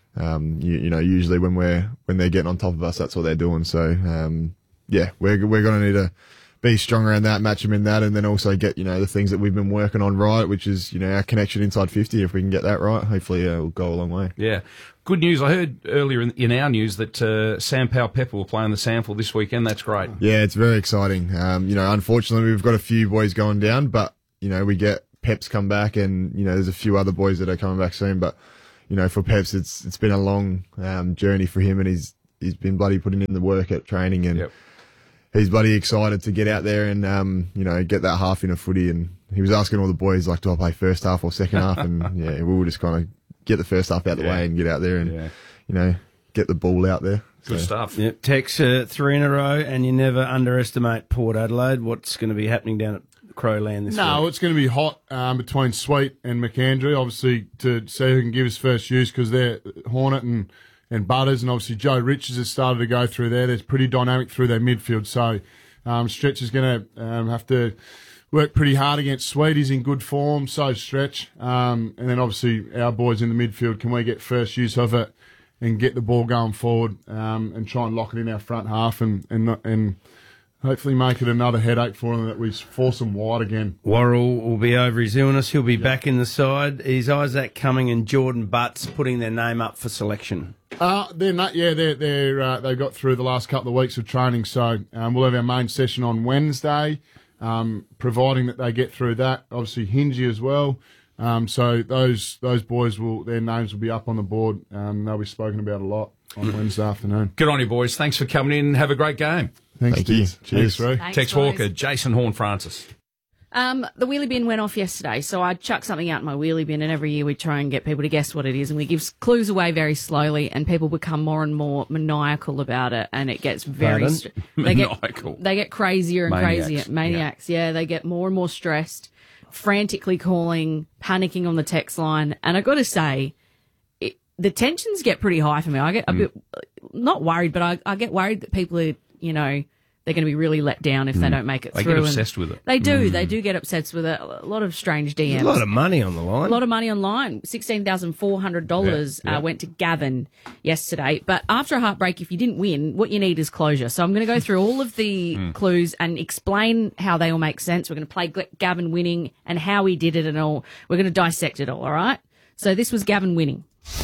um, you, you know, usually when we're when they're getting on top of us, that's what they're doing. So um, yeah, we're we're going to need to be strong around that, match them in that, and then also get, you know, the things that we've been working on right, which is, you know, our connection inside fifty. If we can get that right, hopefully uh, it'll go a long way. Yeah. Good news. I heard earlier in, in our news that uh, Sam Powell-Pepper will play on the Sample this weekend. That's great. Yeah, it's very exciting. Um, you know, unfortunately, we've got a few boys going down, but, you know, we get Peps come back, and, you know, there's a few other boys that are coming back soon. But, you know, for Peps, it's it's been a long um, journey for him, and he's he's been bloody putting in the work at training, and yep. he's bloody excited to get out there and, um, you know, get that half in a footy. And he was asking all the boys, like, do I play first half or second half? And, yeah, we were just kind of get the first half out the yeah. way and get out there and, yeah. you know, get the ball out there. Good so. stuff. Yep. Tex, uh, three in a row, and you never underestimate Port Adelaide. What's going to be happening down at Crowland this no, week? It's going to be hot um, between Sweet and McAndrew, obviously, to see who can give us first use, because they're Hornet and, and Butters, and obviously Joe Richards has started to go through there. They're pretty dynamic through their midfield, so um, Stretch is going to um, have to work pretty hard against Sweet. He's in good form, so Stretch. Um, and then obviously our boys in the midfield, can we get first use of it and get the ball going forward um, and try and lock it in our front half and and and hopefully make it another headache for them that we force them wide again. Worrell will be over his illness. He'll be yeah. back in the side. Is Isaac Cumming and Jordan Butts putting their name up for selection? Uh, they're not, yeah, they're, they're, uh, they got through the last couple of weeks of training, so um, we'll have our main session on Wednesday. Um, providing that they get through that, obviously Hingy as well. Um, so those those boys will their names will be up on the board. Um, they'll be spoken about a lot on Wednesday afternoon. Good on you, boys. Thanks for coming in. Have a great game. Thanks, Thank you. Cheers, Cheers. Ray. Tex Walker, Jason Horne-Francis. Um, the wheelie bin went off yesterday, so I chuck something out in my wheelie bin, and every year we try and get people to guess what it is, and we give clues away very slowly, and people become more and more maniacal about it, and it gets very st- they maniacal. Get, they get crazier and Maniacs. crazier. Maniacs, yeah. yeah, they get more and more stressed, frantically calling, panicking on the text line, and I got to say, it, the tensions get pretty high for me. I get a mm. bit not worried, but I, I get worried that people are, you know, they're going to be really let down if mm. they don't make it they through. They get obsessed with it. They do. Mm. They do get obsessed with it. A lot of strange D Ms. There's a lot of money on the line. A lot of money online. sixteen thousand four hundred dollars yeah, yeah. uh, went to Gavin yesterday. But after a heartbreak, if you didn't win, what you need is closure. So I'm going to go through all of the mm. clues and explain how they all make sense. We're going to play Gavin winning and how he did it and all. We're going to dissect it all, all right? So this was Gavin winning.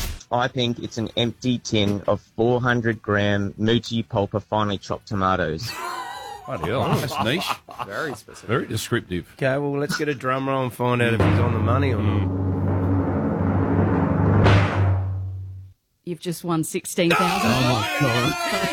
I think it's an empty tin of four hundred gram Moochie Pulper finely chopped tomatoes. Bloody hell, that's niche. Very specific. Very descriptive. Okay, well, let's get a drum roll and find out if he's on the money or not. You've just won sixteen thousand dollars. Oh, my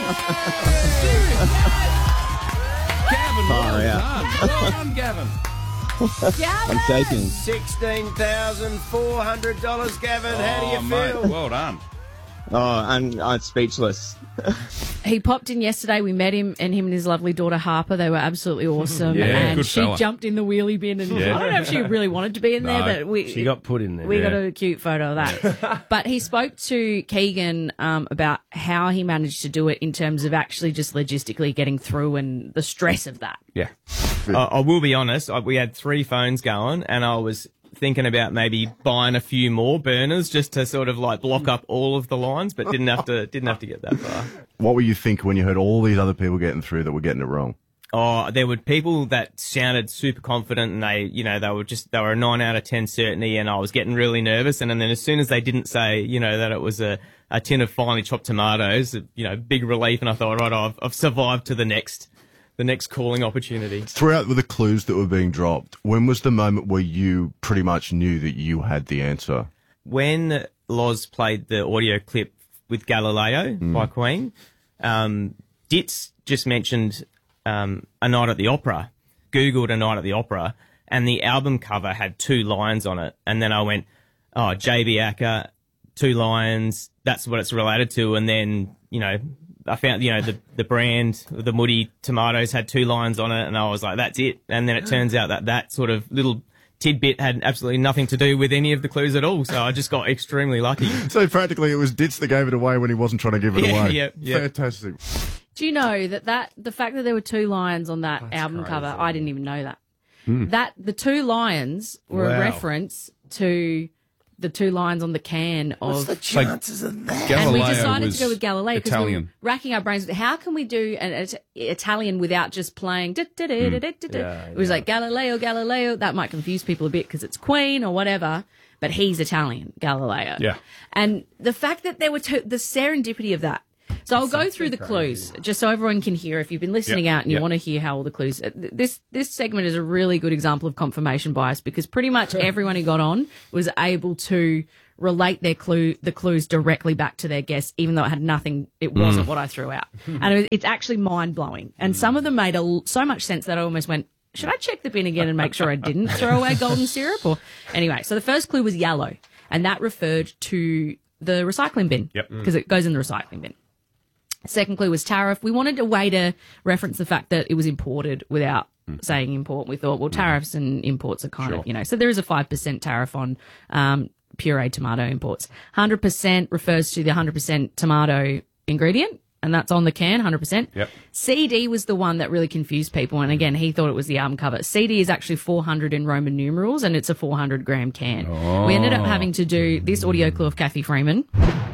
God. Gavin, well oh, yeah. done. Well done, Gavin. I'm shaking. sixteen thousand four hundred dollars, Gavin. How do you oh, feel? Mate, well done. Oh, I'm, I'm speechless. He popped in yesterday. We met him, and him and his lovely daughter Harper. They were absolutely awesome. Yeah, and good she fella. jumped in the wheelie bin, and Yeah. I don't know if she really wanted to be in there, No, but we she got put in there. We Yeah. got a cute photo of that. But he spoke to Keegan um, about how he managed to do it in terms of actually just logistically getting through and the stress of that. Yeah. Uh, I will be honest, I, we had three phones going, and I was thinking about maybe buying a few more burners just to sort of like block up all of the lines, but didn't have to didn't have to get that far. What were you thinking when you heard all these other people getting through that were getting it wrong? Oh, there were people that sounded super confident, and they, you know, they were just they were a nine out of ten certainty, and I was getting really nervous. And, and then as soon as they didn't say, you know, that it was a, a tin of finely chopped tomatoes, you know, big relief, and I thought, right, I've I've survived to the next. The next calling opportunity. Throughout with the clues that were being dropped, when was the moment where you pretty much knew that you had the answer? When Loz played the audio clip with Galileo mm. by Queen, um, Ditz just mentioned um, A Night at the Opera, Googled A Night at the Opera, and the album cover had two lions on it. And then I went, oh, J B Acker, two lions, that's what it's related to. And then, you know, I found, you know, the, the brand, the Moody tomatoes had two lines on it, and I was like, that's it. And then it turns out that that sort of little tidbit had absolutely nothing to do with any of the clues at all. So I just got extremely lucky. So practically it was Ditz that gave it away when he wasn't trying to give it yeah, away. Yeah, yeah. Fantastic. Do you know that, that the fact that there were two lions on that That's album crazy. cover, I didn't even know that. Mm. That the two lions were Wow. a reference to the two lines on the can of. What's the chances of that? And we Galileo decided was to go with Galileo because we were Italian. racking our brains. How can we do an It- Italian without just playing? da- da- da- da- da- da- da? Yeah, It was yeah. like Galileo, Galileo. That might confuse people a bit because it's Queen or whatever, but he's Italian, Galileo. Yeah. And the fact that there were two, the serendipity of that. So I'll go through the clues just so everyone can hear. If you've been listening Yep, out and you yep. want to hear how all the clues. This this segment is a really good example of confirmation bias because pretty much everyone who got on was able to relate their clue the clues directly back to their guess, even though it had nothing. It wasn't Mm. what I threw out, and it was, it's actually mind blowing. And some of them made a, l- so much sense that I almost went, should I check the bin again and make sure I didn't throw away golden syrup? Or anyway, so the first clue was yellow, and that referred to the recycling bin Yep. because it goes in the recycling bin. Second clue was tariff. We wanted a way to reference the fact that it was imported without saying import. We thought, well, tariffs and imports are kind Sure. of, you know, so there is a five percent tariff on um, pureed tomato imports. one hundred percent refers to the one hundred percent tomato ingredient, and that's on the can, one hundred percent. Yep. C D was the one that really confused people, and again, he thought it was the album cover. C D is actually four hundred in Roman numerals, and it's a four hundred gram can. We ended up having to do this audio clue of Kathy Freeman.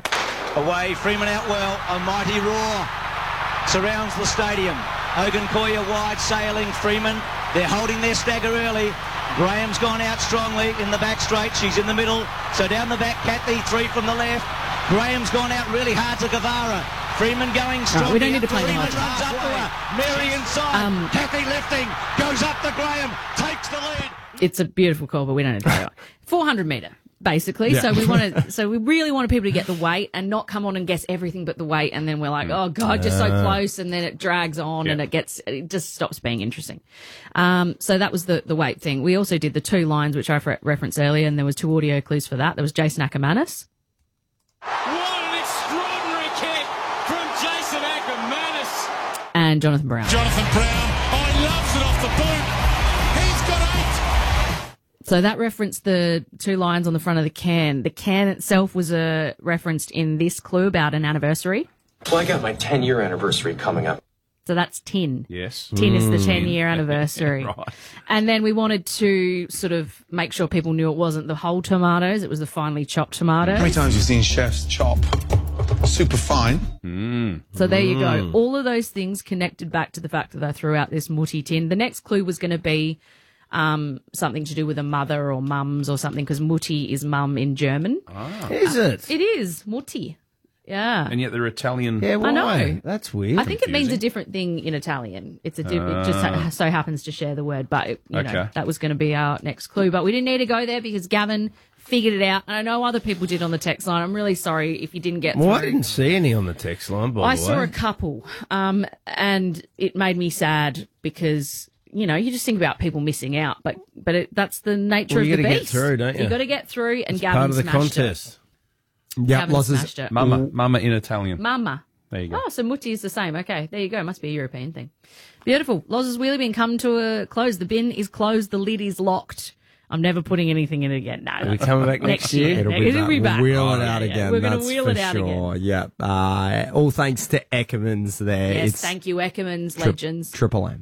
Away, Freeman out well, a mighty roar surrounds the stadium. Ogunkoya wide sailing, Freeman, they're holding their stagger early. Graham's gone out strongly in the back straight, she's in the middle, so down the back, Kathy, three from the left. Graham's gone out really hard to Guevara. Freeman going strong. we don't need to play the Freeman hard runs up to her. Mary inside. Um, Kathy lifting, goes up to Graham, takes the lead. It's a beautiful call, but we don't need to play it. four hundred metre. Basically, Yeah. so we wanted, so we really wanted people to get the weight and not come on and guess everything but the weight, and then we're like, oh god, just so Uh. close, and then it drags on Yeah. and it gets, it just stops being interesting. Um, so that was the the weight thing. We also did the two lines which I re- referenced earlier, and there was two audio clues for that. There was Jason Ackermanis. What an extraordinary kick from Jason Ackermanis. And Jonathan Brown. Jonathan Brown, oh, he loves it off the boot. He's got eight. So that referenced the two lines on the front of the can. The can itself was uh, referenced in this clue about an anniversary. Well, I got my ten-year anniversary coming up. So that's tin. Yes. Tin is the Mm. ten-year anniversary. Right. And then we wanted to sort of make sure people knew it wasn't the whole tomatoes, it was the finely chopped tomato. How many times have you seen chefs chop super fine? Mm. So there you go. All of those things connected back to the fact that I threw out this mutti tin. The next clue was going to be um, something to do with a mother or mums or something, because mutti is mum in German. Ah. Is it? It is, mutti. Yeah. And yet they're Italian. Yeah, why? I know. That's weird. I think it means a different thing in Italian. It's a di- it just Ah. ha- so happens to share the word, but it, you know Okay. that was going to be our next clue. But we didn't need to go there because Gavin figured it out, and I know other people did on the text line. I'm really sorry if you didn't get Well, I through. didn't see any on the text line, by I the way. saw a couple, um, and it made me sad because you know you just think about people missing out, but but it, that's the nature Well, of you the gotta beast. get through, don't you? You got to get through, and It's Gavin part of the smashed contest. Yeah, Gavin smashed it. Mama, mama in Italian. it. Mama. There you go. Oh, so mutti is the same. Okay, there you go. Must be a European thing. Beautiful. Loz's wheelie bin come to a close. The bin is closed. The lid is locked. I'm never putting anything in it again. No, Are no. we coming back next year? It'll be It'll back. be back. We'll wheel Oh, it yeah, out yeah. again. We're gonna that's wheel for it out sure. again. Yep. Uh, all thanks to Eckermans there. Yes, it's thank you, Eckermans, tri- legends. Triple M.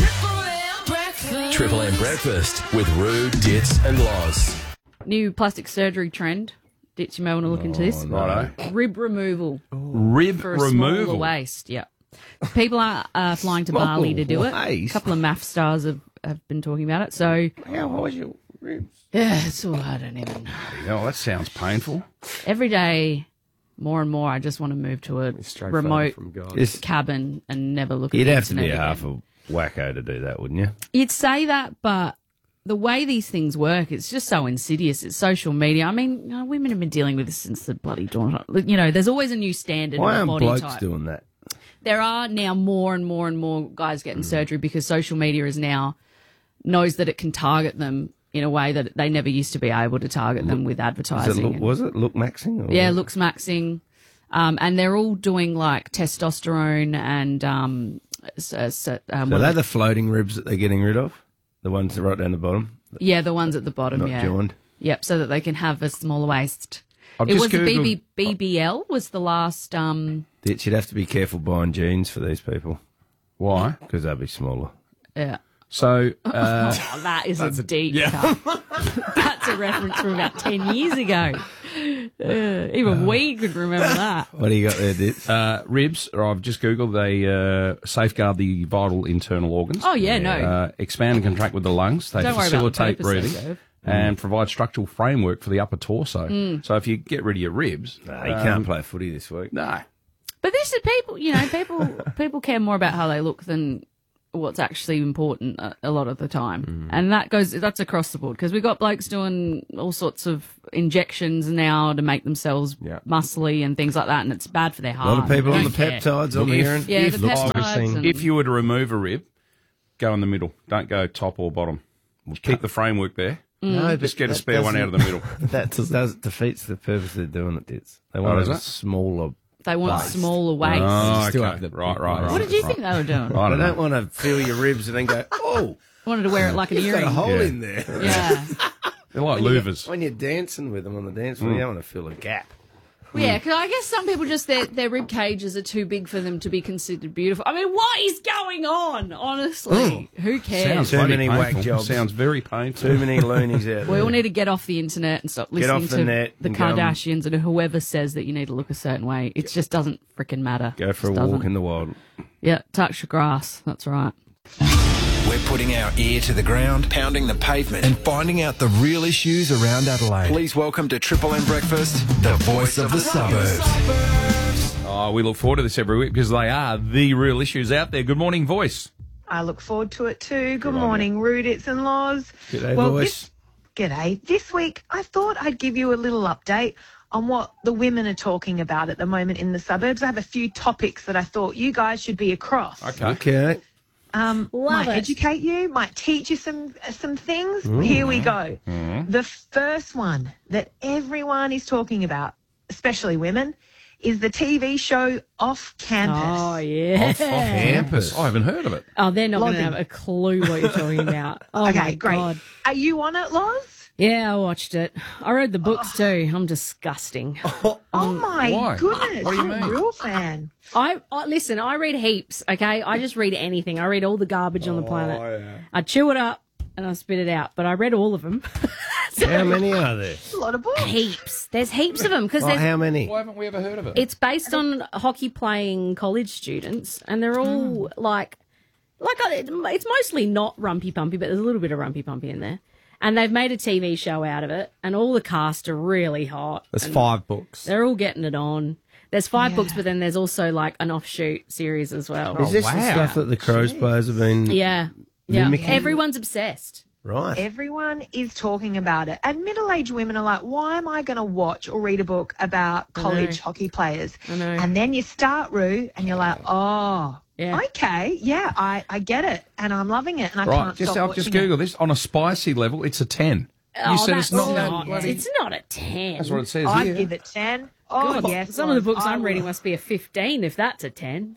Triple M Breakfast with Roo, Dits and Loz. New plastic surgery trend. Ditch, you may want to look into this. Righto. Rib removal. Rib For a smaller removal. waist, yeah. People are uh, flying to Small Bali to do it. waist? A couple of M A F stars have, have been talking about it. So, How high is your ribs? yeah, it's all, I don't even know. Oh, that sounds painful. Every day, more and more, I just want to move to a Straight remote from God. It's- cabin and never look at You'd the have to be internet a half again. a wacko to do that, wouldn't you? You'd say that, but the way these things work, it's just so insidious. It's social media. I mean, you know, women have been dealing with this since the bloody dawn. You know, there's always a new standard Why of aren't body blokes type. doing that? There are now more and more and more guys getting surgery because social media is now knows that it can target them in a way that they never used to be able to target them with Was it, advertising. look, was it look maxing? Or Yeah, looks maxing. Um, and they're all doing like testosterone and um, s- uh, s- um, So what they're are the floating ribs that they're getting rid of? The ones right down the bottom? they- yeah, the ones at the bottom. Not yeah, joined. Yep, so that they can have a smaller waist. I've it just was the B B, Googled- B B L was the last. Um, Ditch, you'd have to be careful buying jeans for these people Why? because they'll be smaller. yeah. So uh, Oh, that is a deep cut. That's a reference from about ten years ago. Uh, even we could remember that. What do you got there, Ditz? uh, ribs, or I've just Googled, they uh, safeguard the vital internal organs. Oh, yeah, no. Uh, expand and contract with the lungs. They Don't worry about the facilitate purpose, breathing. though, Dave. And provide structural framework for the upper torso. Mm. So if you get rid of your ribs, Nah, you um, can't play footy this week. No. But this is people, you know, people people care more about how they look than what's actually important a, a lot of the time. And that goes, that's across the board because we've got blokes doing all sorts of injections now to make themselves muscly and things like that, and it's bad for their A heart. lot of people They on the don't care. peptides, I'm If- hearing. Yeah, if, the peptides. and- if you were to remove a rib, go in the middle. Don't go top or bottom. Keep the framework there. Mm. No, Just but get a that spare one out of the doesn't- middle. That does, does defeats the purpose of doing it, Ditz. They Oh, want does to have a it? smaller They want waist. smaller waist. Oh, Still okay. have the right, big right, right. What did you right. think they were doing? I They don't don't know. want to feel your ribs and then go, oh, Wanted to wear it like an you've earring. got a hole Yeah. in there. Yeah. They're like When you- louvers. When you're dancing with them on the dance floor, Mm. you don't want to feel a gap. Well, yeah, because I guess some people just, their, their rib cages are too big for them to be considered beautiful. I mean, what is going on, honestly? Who cares? Sounds Too bloody many whack painful. jobs. Sounds very painful. Too many loonies out We there. all need to get off the internet and stop Get listening off the to net the and go and- Kardashians and whoever says that you need to look a certain way. It just doesn't freaking matter. Go for a Just walk doesn't. in the wild. Yeah, touch the grass. That's right. We're putting our ear to the ground, pounding the pavement, and finding out the real issues around Adelaide. Please welcome to Triple M Breakfast, the voice of the suburbs. Oh, we look forward to this every week because they are the real issues out there. Good morning, Voice. I look forward to it too. Good on morning, Rudits and Laws. G'day, well, Voice. This, g'day. This week, I thought I'd give you a little update on what the women are talking about at the moment in the suburbs. I have a few topics that I thought you guys should be across. Okay. Okay. Um, might educate you, might teach you some some things. Ooh. Here we go. Mm-hmm. The first one that everyone is talking about, especially women, is the T V show Off Campus. Oh, yeah. Off, off campus. I haven't heard of it. Oh, they're not going to Logging. have a clue what you're talking about. Oh, okay, my great. God. Are you on it, Loz? Yeah, I watched it. I read the books too. I'm disgusting. Oh my Why? goodness! What do you I'm a mean? real fan. I, I listen. I read heaps. Okay, I just read anything. I read all the garbage on the planet. I chew it up and I spit it out. But I read all of them. How many are there? A lot of books. Heaps. There's heaps of them because Oh, how many? Why haven't we ever heard of it? it's based on hockey playing college students, and they're all like, like uh, it's mostly not rumpy pumpy, but there's a little bit of rumpy pumpy in there. And they've made a T V show out of it, and all the cast are really hot. There's and five books. They're all getting it on. There's five Yeah. books, but then there's also like an offshoot series as well. Is this the wow. stuff that the Crows players have been... Yeah. Yeah. Mimicking? Everyone's obsessed. Right. Everyone is talking about it. And middle-aged women are like, why am I going to watch or read a book about I college know. hockey players? I know. And then you start, Roo, and you're like, oh, Yeah. okay, yeah, I, I get it. And I'm loving it. And I Right, can't just stop I'll just watching Google it. this. On a spicy level, it's a ten. You Oh, said that's it's not that not. bloody... It's not a ten. That's what it says I'd here. give it ten. Oh, God, yes. some of the Loz, books I I'm will. reading must be a fifteen if that's a ten.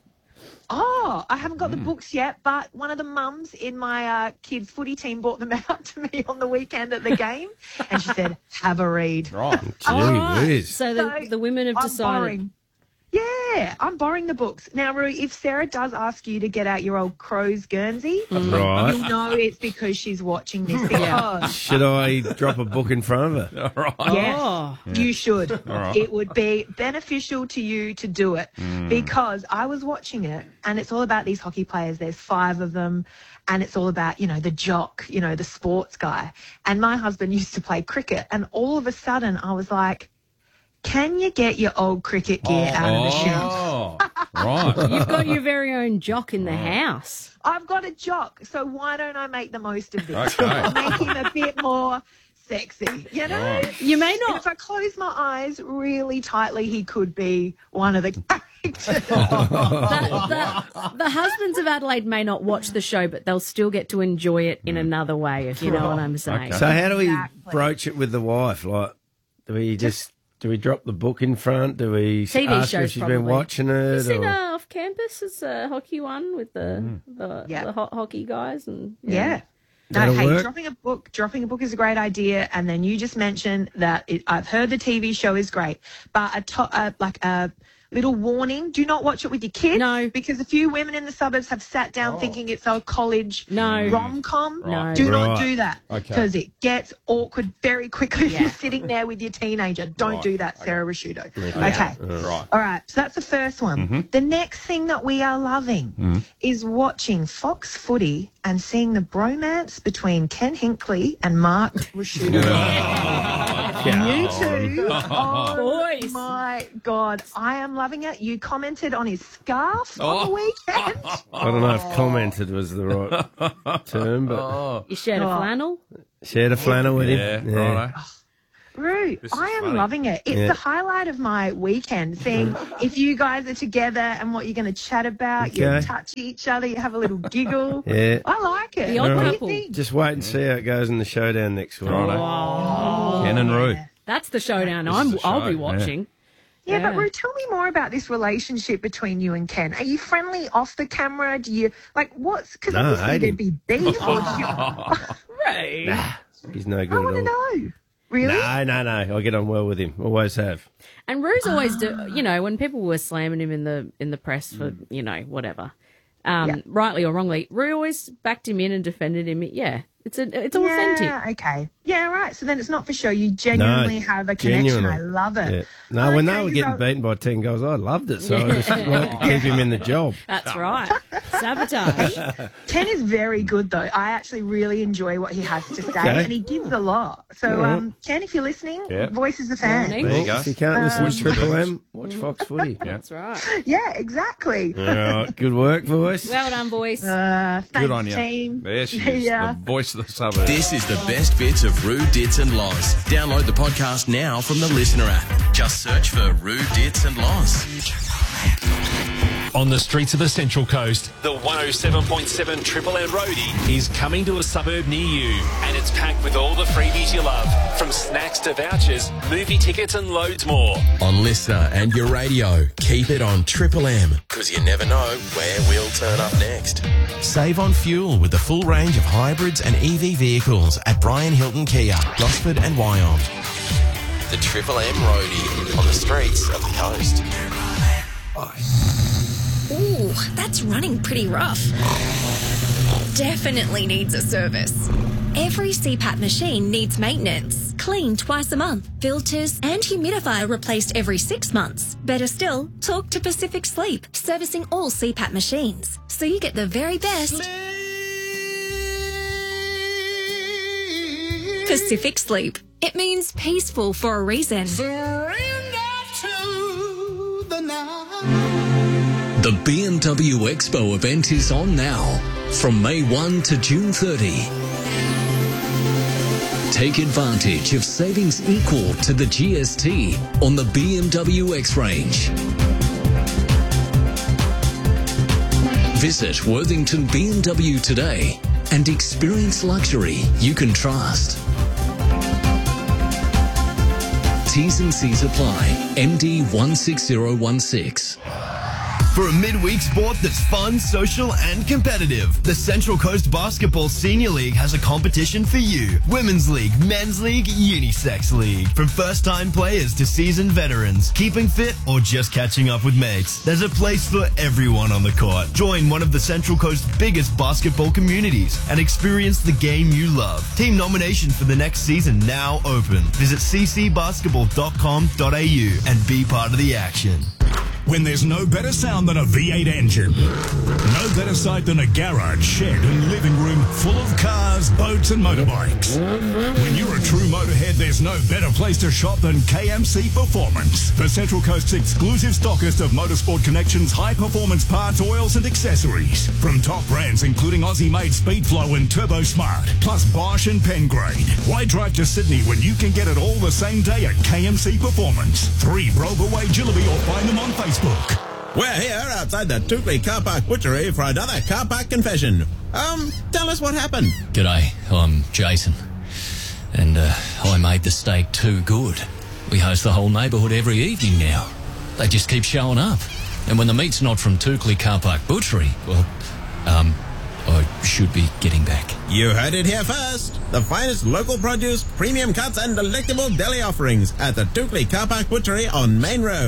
Oh, I haven't Hmm. got the books yet, but one of the mums in my uh, kids' footy team brought them out to me on the weekend at the game, and she said, "Have a read." Right. Gee whiz. So the, So, the women have I'm decided. borrowing. Yeah, I'm borrowing the books. Now, Roo, if Sarah does ask you to get out your old Crow's Guernsey, Right. you'll know it's because she's watching this. Because, Should I drop a book in front of her? All right. yes, Oh. you should. right. It would be beneficial to you to do it because I was watching it and it's all about these hockey players. There's five of them. And it's all about, you know, the jock, you know, the sports guy. And my husband used to play cricket. And all of a sudden I was like, can you get your old cricket gear out of the shelf? Oh, right. You've got your very own jock in the house. I've got a jock, so why don't I make the most of this? Okay. Make him a bit more sexy, you know? Right. You may And not. if I close my eyes really tightly, he could be one of the characters. The, the, the husbands of Adelaide may not watch the show, but they'll still get to enjoy it in another way, if you know what I'm saying. Okay. So how do we Exactly. broach it with the wife? Like, do we just... Do we drop the book in front? Do we T V ask her shows if she's probably. been watching it? You seen or- uh, Off Campus? It's a hockey one with the the, Yeah. the hot hockey guys and Yeah. No, That'll hey, work. dropping a book, dropping a book is a great idea. And then you just mentioned that it, I've heard the T V show is great, but a to, uh, like a little warning, do not watch it with your kids. No. Because a few women in the suburbs have sat down thinking it's a college No. rom-com. Right. Do not Right. do that. Okay. Because it gets awkward very quickly if Yeah. you're sitting there with your teenager. Don't Right. do that, Sarah Rashudo. Okay. Right. All right, so that's the first one. Mm-hmm. The next thing that we are loving Mm. is watching Fox Footy and seeing the bromance between Ken Hinkley and Mark Rashudo. You two. Oh, Boys. my God. I am loving it. You commented on his scarf on the Oh. weekend. I don't know if commented was the right term, but Oh, You shared a Oh. flannel? shared a flannel with yeah, him. righto. Roo, This is I am funny. loving it. It's Yeah. the highlight of my weekend, seeing if you guys are together and what you're going to chat about. You Okay. touch each other, you have a little giggle. Yeah. I like it. The odd What do you couple. think? Just wait and see how it goes in the showdown next week. Righto. Ken and Roo. That's the showdown This I'm, is the I'll show, be yeah. watching. Yeah, Yeah. but Roo, tell me more about this relationship between you and Ken. Are you friendly off the camera? Do you, like, what's, because No, I obviously hate there'd him. be beef or do you, Right. He's no I good want to at all. know. Really? No, no, no. I get on well with him. Always have. And Rue's always, do, you know, when people were slamming him in the in the press for, you know, whatever, um, Yeah. rightly or wrongly, Rue always backed him in and defended him. Yeah, it's a, it's authentic. Yeah, okay. Yeah, right. So then it's not for show. You genuinely No, have a connection. genuinely. I love it. Yeah. No, when they Okay, were getting so- beaten by ten goals, I loved it. So I just wanted to keep him in the job. That's right. Sabotage. Ken is very good, though. I actually really enjoy what he has to say, Okay. and he gives a lot. So, Alright. um, Ken, if you're listening, Yeah. voice is a fan. Morning. There you go. If you can't listen Um, to Triple M, watch Fox Footy. Yeah. That's right. Yeah, exactly. All right, good work, voice. Well done, boys. Uh, thanks, Good on you. team. There she is, Yeah. the voice of the suburbs. This is the best bits of Roo, Dits and Loz. Download the podcast now from the Listener app. Just search for Roo, Dits and Loz. On the streets of the Central Coast, the one oh seven point seven Triple M Roadie is coming to a suburb near you. And it's packed with all the freebies you love, from snacks to vouchers, movie tickets and loads more. On Listener and your radio, keep it on Triple M, because you never know where we'll turn up next. Save on fuel with the full range of hybrids and E V vehicles at Brian Hilton Kia, Gosford and Wyong. The Triple M Roadie on the streets of the coast. Ooh, that's running pretty rough. Definitely needs a service. Every C PAP machine needs maintenance. Clean twice a month. Filters and humidifier replaced every six months. Better still, talk to Pacific Sleep, servicing all C PAP machines. So you get the very best. Pacific Sleep. It means peaceful for a reason. The B M W Expo event is on now, from May first to June thirtieth. Take advantage of savings equal to the G S T on the B M W X-Range. Visit Worthington B M W today and experience luxury you can trust. T's and C's apply. M D one six zero one six. For a midweek sport that's fun, social, and competitive, the Central Coast Basketball Senior League has a competition for you. Women's League, Men's League, Unisex League. From first-time players to seasoned veterans, keeping fit or just catching up with mates, there's a place for everyone on the court. Join one of the Central Coast's biggest basketball communities and experience the game you love. Team nomination for the next season now open. Visit c c basketball dot com dot a u and be part of the action. When there's no better sound than a V eight engine, no better sight than a garage, shed and living room full of cars, boats and motorbikes. When you're a true motorhead, there's no better place to shop than K M C Performance, the Central Coast's exclusive stockist of Motorsport Connection's high-performance parts, oils and accessories. From top brands including Aussie-made Speedflow and Turbo Smart, plus Bosch and Pengrade. Why drive to Sydney when you can get it all the same day at K M C Performance? Three Broga Way, Jillaby, or find them on Facebook. We're here outside the Tookley Car Park Butchery for another car park confession. Um, tell us what happened. G'day, I'm Jason, and uh, I made the steak too good. We host the whole neighbourhood every evening now. They just keep showing up. And when the meat's not from Tookley Car Park Butchery, well, um, I should be getting back. You heard it here first. The finest local produce, premium cuts and delectable deli offerings at the Tookley Car Park Butchery on Main Road.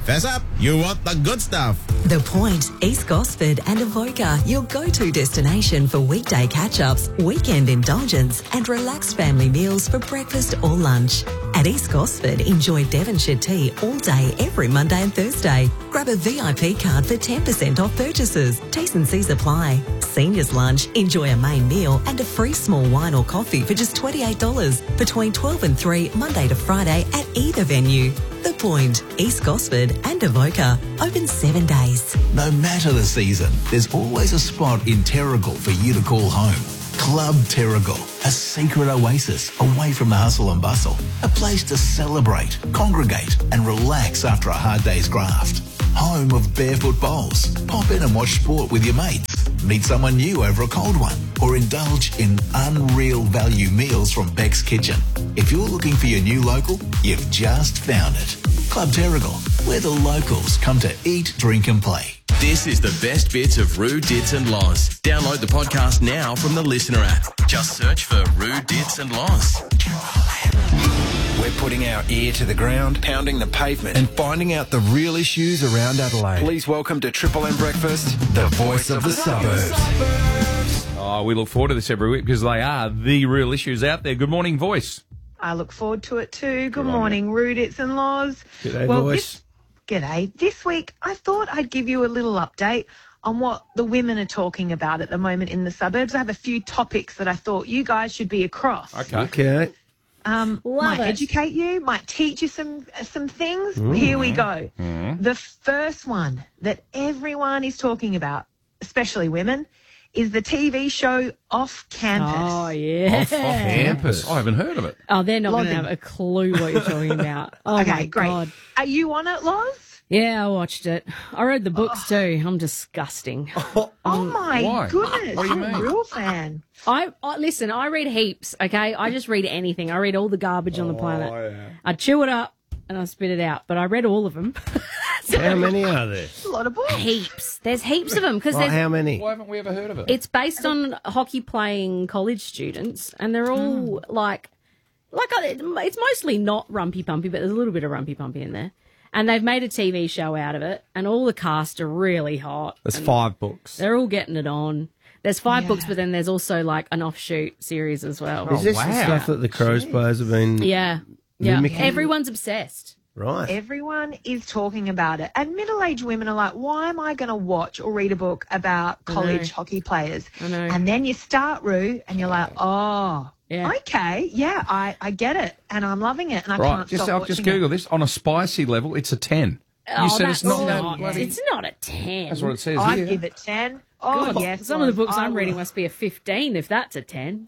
Fess up, you want the good stuff. The Point, East Gosford and Avoca, your go-to destination for weekday catch-ups, weekend indulgence and relaxed family meals for breakfast or lunch. At East Gosford, enjoy Devonshire tea all day every Monday and Thursday. Grab a V I P card for ten percent off purchases. T's and C's apply. Seniors lunch, enjoy a main meal and a free small wine or coffee for just twenty-eight dollars between twelve and three, Monday to Friday at either venue. The Point, East Gosford and Avoca, open seven days. No matter the season, there's always a spot in Terrigal for you to call home. Club Terrigal, a secret oasis away from the hustle and bustle. A place to celebrate, congregate and relax after a hard day's graft. Home of barefoot bowls. Pop in and watch sport with your mates. Meet someone new over a cold one. Or indulge in unreal value meals from Beck's Kitchen. If you're looking for your new local, you've just found it. Club Terrigal, where the locals come to eat, drink and play. This is the best bits of Roo, Dits and Loz. Download the podcast now from the Listener app. Just search for Roo, Dits and Loz. We're putting our ear to the ground, pounding the pavement and finding out the real issues around Adelaide. Please welcome to Triple M Breakfast, the voice of the suburbs. Oh, we look forward to this every week because they are the real issues out there. Good morning, Voice. I look forward to it too. Good morning, Rudits and Laws. G'day, well, Voice. This, g'day. This week, I thought I'd give you a little update on what the women are talking about at the moment in the suburbs. I have a few topics that I thought you guys should be across. Okay. Okay. Um, might it. educate you, might teach you some some things. Mm. Here we go. Mm. The first one that everyone is talking about, especially women, is the T V show Off Campus. Oh, yeah. Off, off campus. I haven't heard of it. Oh, they're not going to Lozzie. have a clue what you're talking about. Oh, okay, my great. God. Are you on it, Loz? Yeah, I watched it. I read the books too. I'm disgusting. Oh, my Why? goodness. What do you I'm a mean? real fan. I, I listen. I read heaps. Okay, I just read anything. I read all the garbage on the planet. I chew it up and I spit it out. But I read all of them. How many are there? A lot of books. Heaps. There's heaps of them because Like, there's. how many? Why haven't we ever heard of it? It's based on hockey playing college students, and they're all like, like uh, it's mostly not rumpy pumpy, but there's a little bit of rumpy pumpy in there. And they've made a T V show out of it, and all the cast are really hot. There's and five books. They're all getting it on. There's five Yeah. books, but then there's also like an offshoot series as well. Is this the wow. stuff that the Crows players have been... Yeah, yeah. Mimicking? Everyone's obsessed. Right. Everyone is talking about it. And middle-aged women are like, why am I going to watch or read a book about I college know. hockey players? I know. And then you start, Roo, and you're like, oh, Yeah. okay, yeah, I, I get it. And I'm loving it. And I Right, can't just, stop I'll watching just Google it. this. On a spicy level, it's a ten. Oh, you said that's it's not that not. bloody... It's not a ten. That's what it says I'd here. give it ten. Oh, God, yes. some of the Loz, books I I'm reading will. must be a fifteen if that's a ten.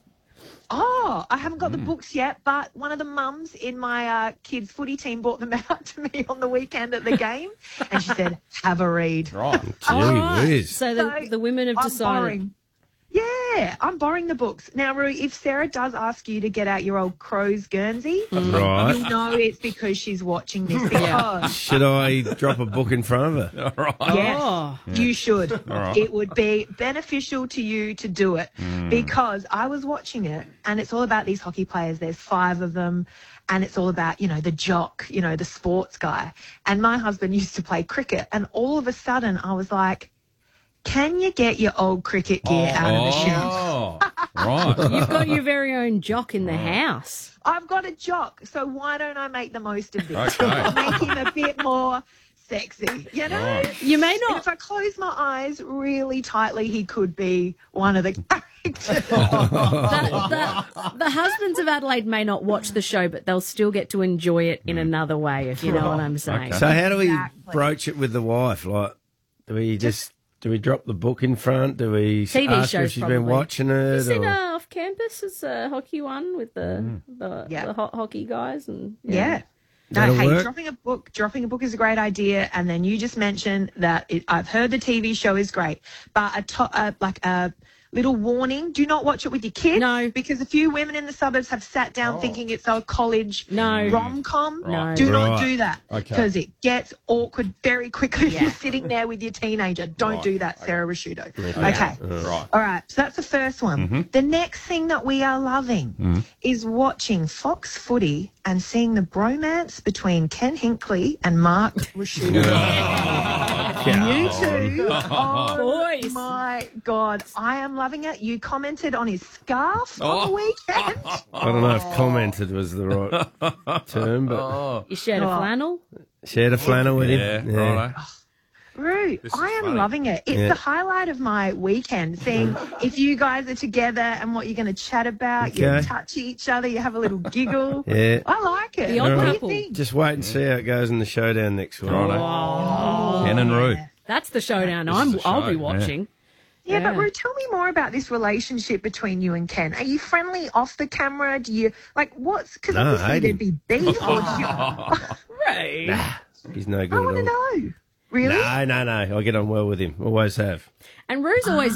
Oh, I haven't got the Mm. books yet, but one of the mums in my uh, kids' footy team brought them out to me on the weekend at the game, and she said, have a read. Right. Gee All right. whiz. So the, So, the women have I'm decided. borrowing. Yeah, I'm borrowing the books. Now, Roo, if Sarah does ask you to get out your old Crow's Guernsey, Right. you know it's because she's watching this. Because, Should I drop a book in front of her? All right. yes, Oh. you should. right. It would be beneficial to you to do it because I was watching it and it's all about these hockey players. There's five of them. And it's all about, you know, the jock, you know, the sports guy. And my husband used to play cricket. And all of a sudden I was like, can you get your old cricket gear out of the shelf? Oh, right. You've got your very own jock in the house. I've got a jock, so why don't I make the most of this? Okay. Make him a bit more sexy, you know? Right. You may And not. if I close my eyes really tightly, he could be one of the characters. The, the, the husbands of Adelaide may not watch the show, but they'll still get to enjoy it in another way, if you know what I'm saying. Okay. So how do we Exactly. broach it with the wife? Like, do we just... Do we drop the book in front? Do we T V ask her if shows she's probably. been watching it? You seen or- uh, Off Campus? It's a hockey one with the the, Yeah. the hot hockey guys and Yeah. No, That'll hey, work. dropping a book, dropping a book is a great idea. And then you just mentioned that it, I've heard the T V show is great, but a to, uh, like a little warning, do not watch it with your kids. No. Because a few women in the suburbs have sat down thinking it's a college No. rom-com. No. Do Right. not do that. Okay. Because it gets awkward very quickly if Yeah. you're sitting there with your teenager. Don't Right. do that, Sarah Rashudo. Okay. Right. All right. So that's the first one. Mm-hmm. The next thing that we are loving Mm. is watching Fox Footy and seeing the bromance between Ken Hinkley and Mark Rashudo. You two. Oh, Boys. my God. I am loving it. You commented on his scarf on Oh. the weekend. I don't know if commented was the right term, but Oh, You shared a Oh. flannel? shared a flannel with yeah, him. righto. Roo, This is I am funny. loving it. It's Yeah. the highlight of my weekend, seeing if you guys are together and what you're going to chat about. You Okay. touch each other, you have a little giggle. Yeah. I like it. The odd what do couple. you think? Just wait and see how it goes in the showdown next week. Righto. Ken and Roo. That's the showdown This I'm, is the I'll show, be yeah. watching. Yeah, Yeah. but Roo, tell me more about this relationship between you and Ken. Are you friendly off the camera? Do you, like, what's, because No, I obviously hate there'd him. be beef or do you, Right. Nah, he's no good I want to at all. know. Really? No, no, no. I get on well with him. Always have. And Rue's always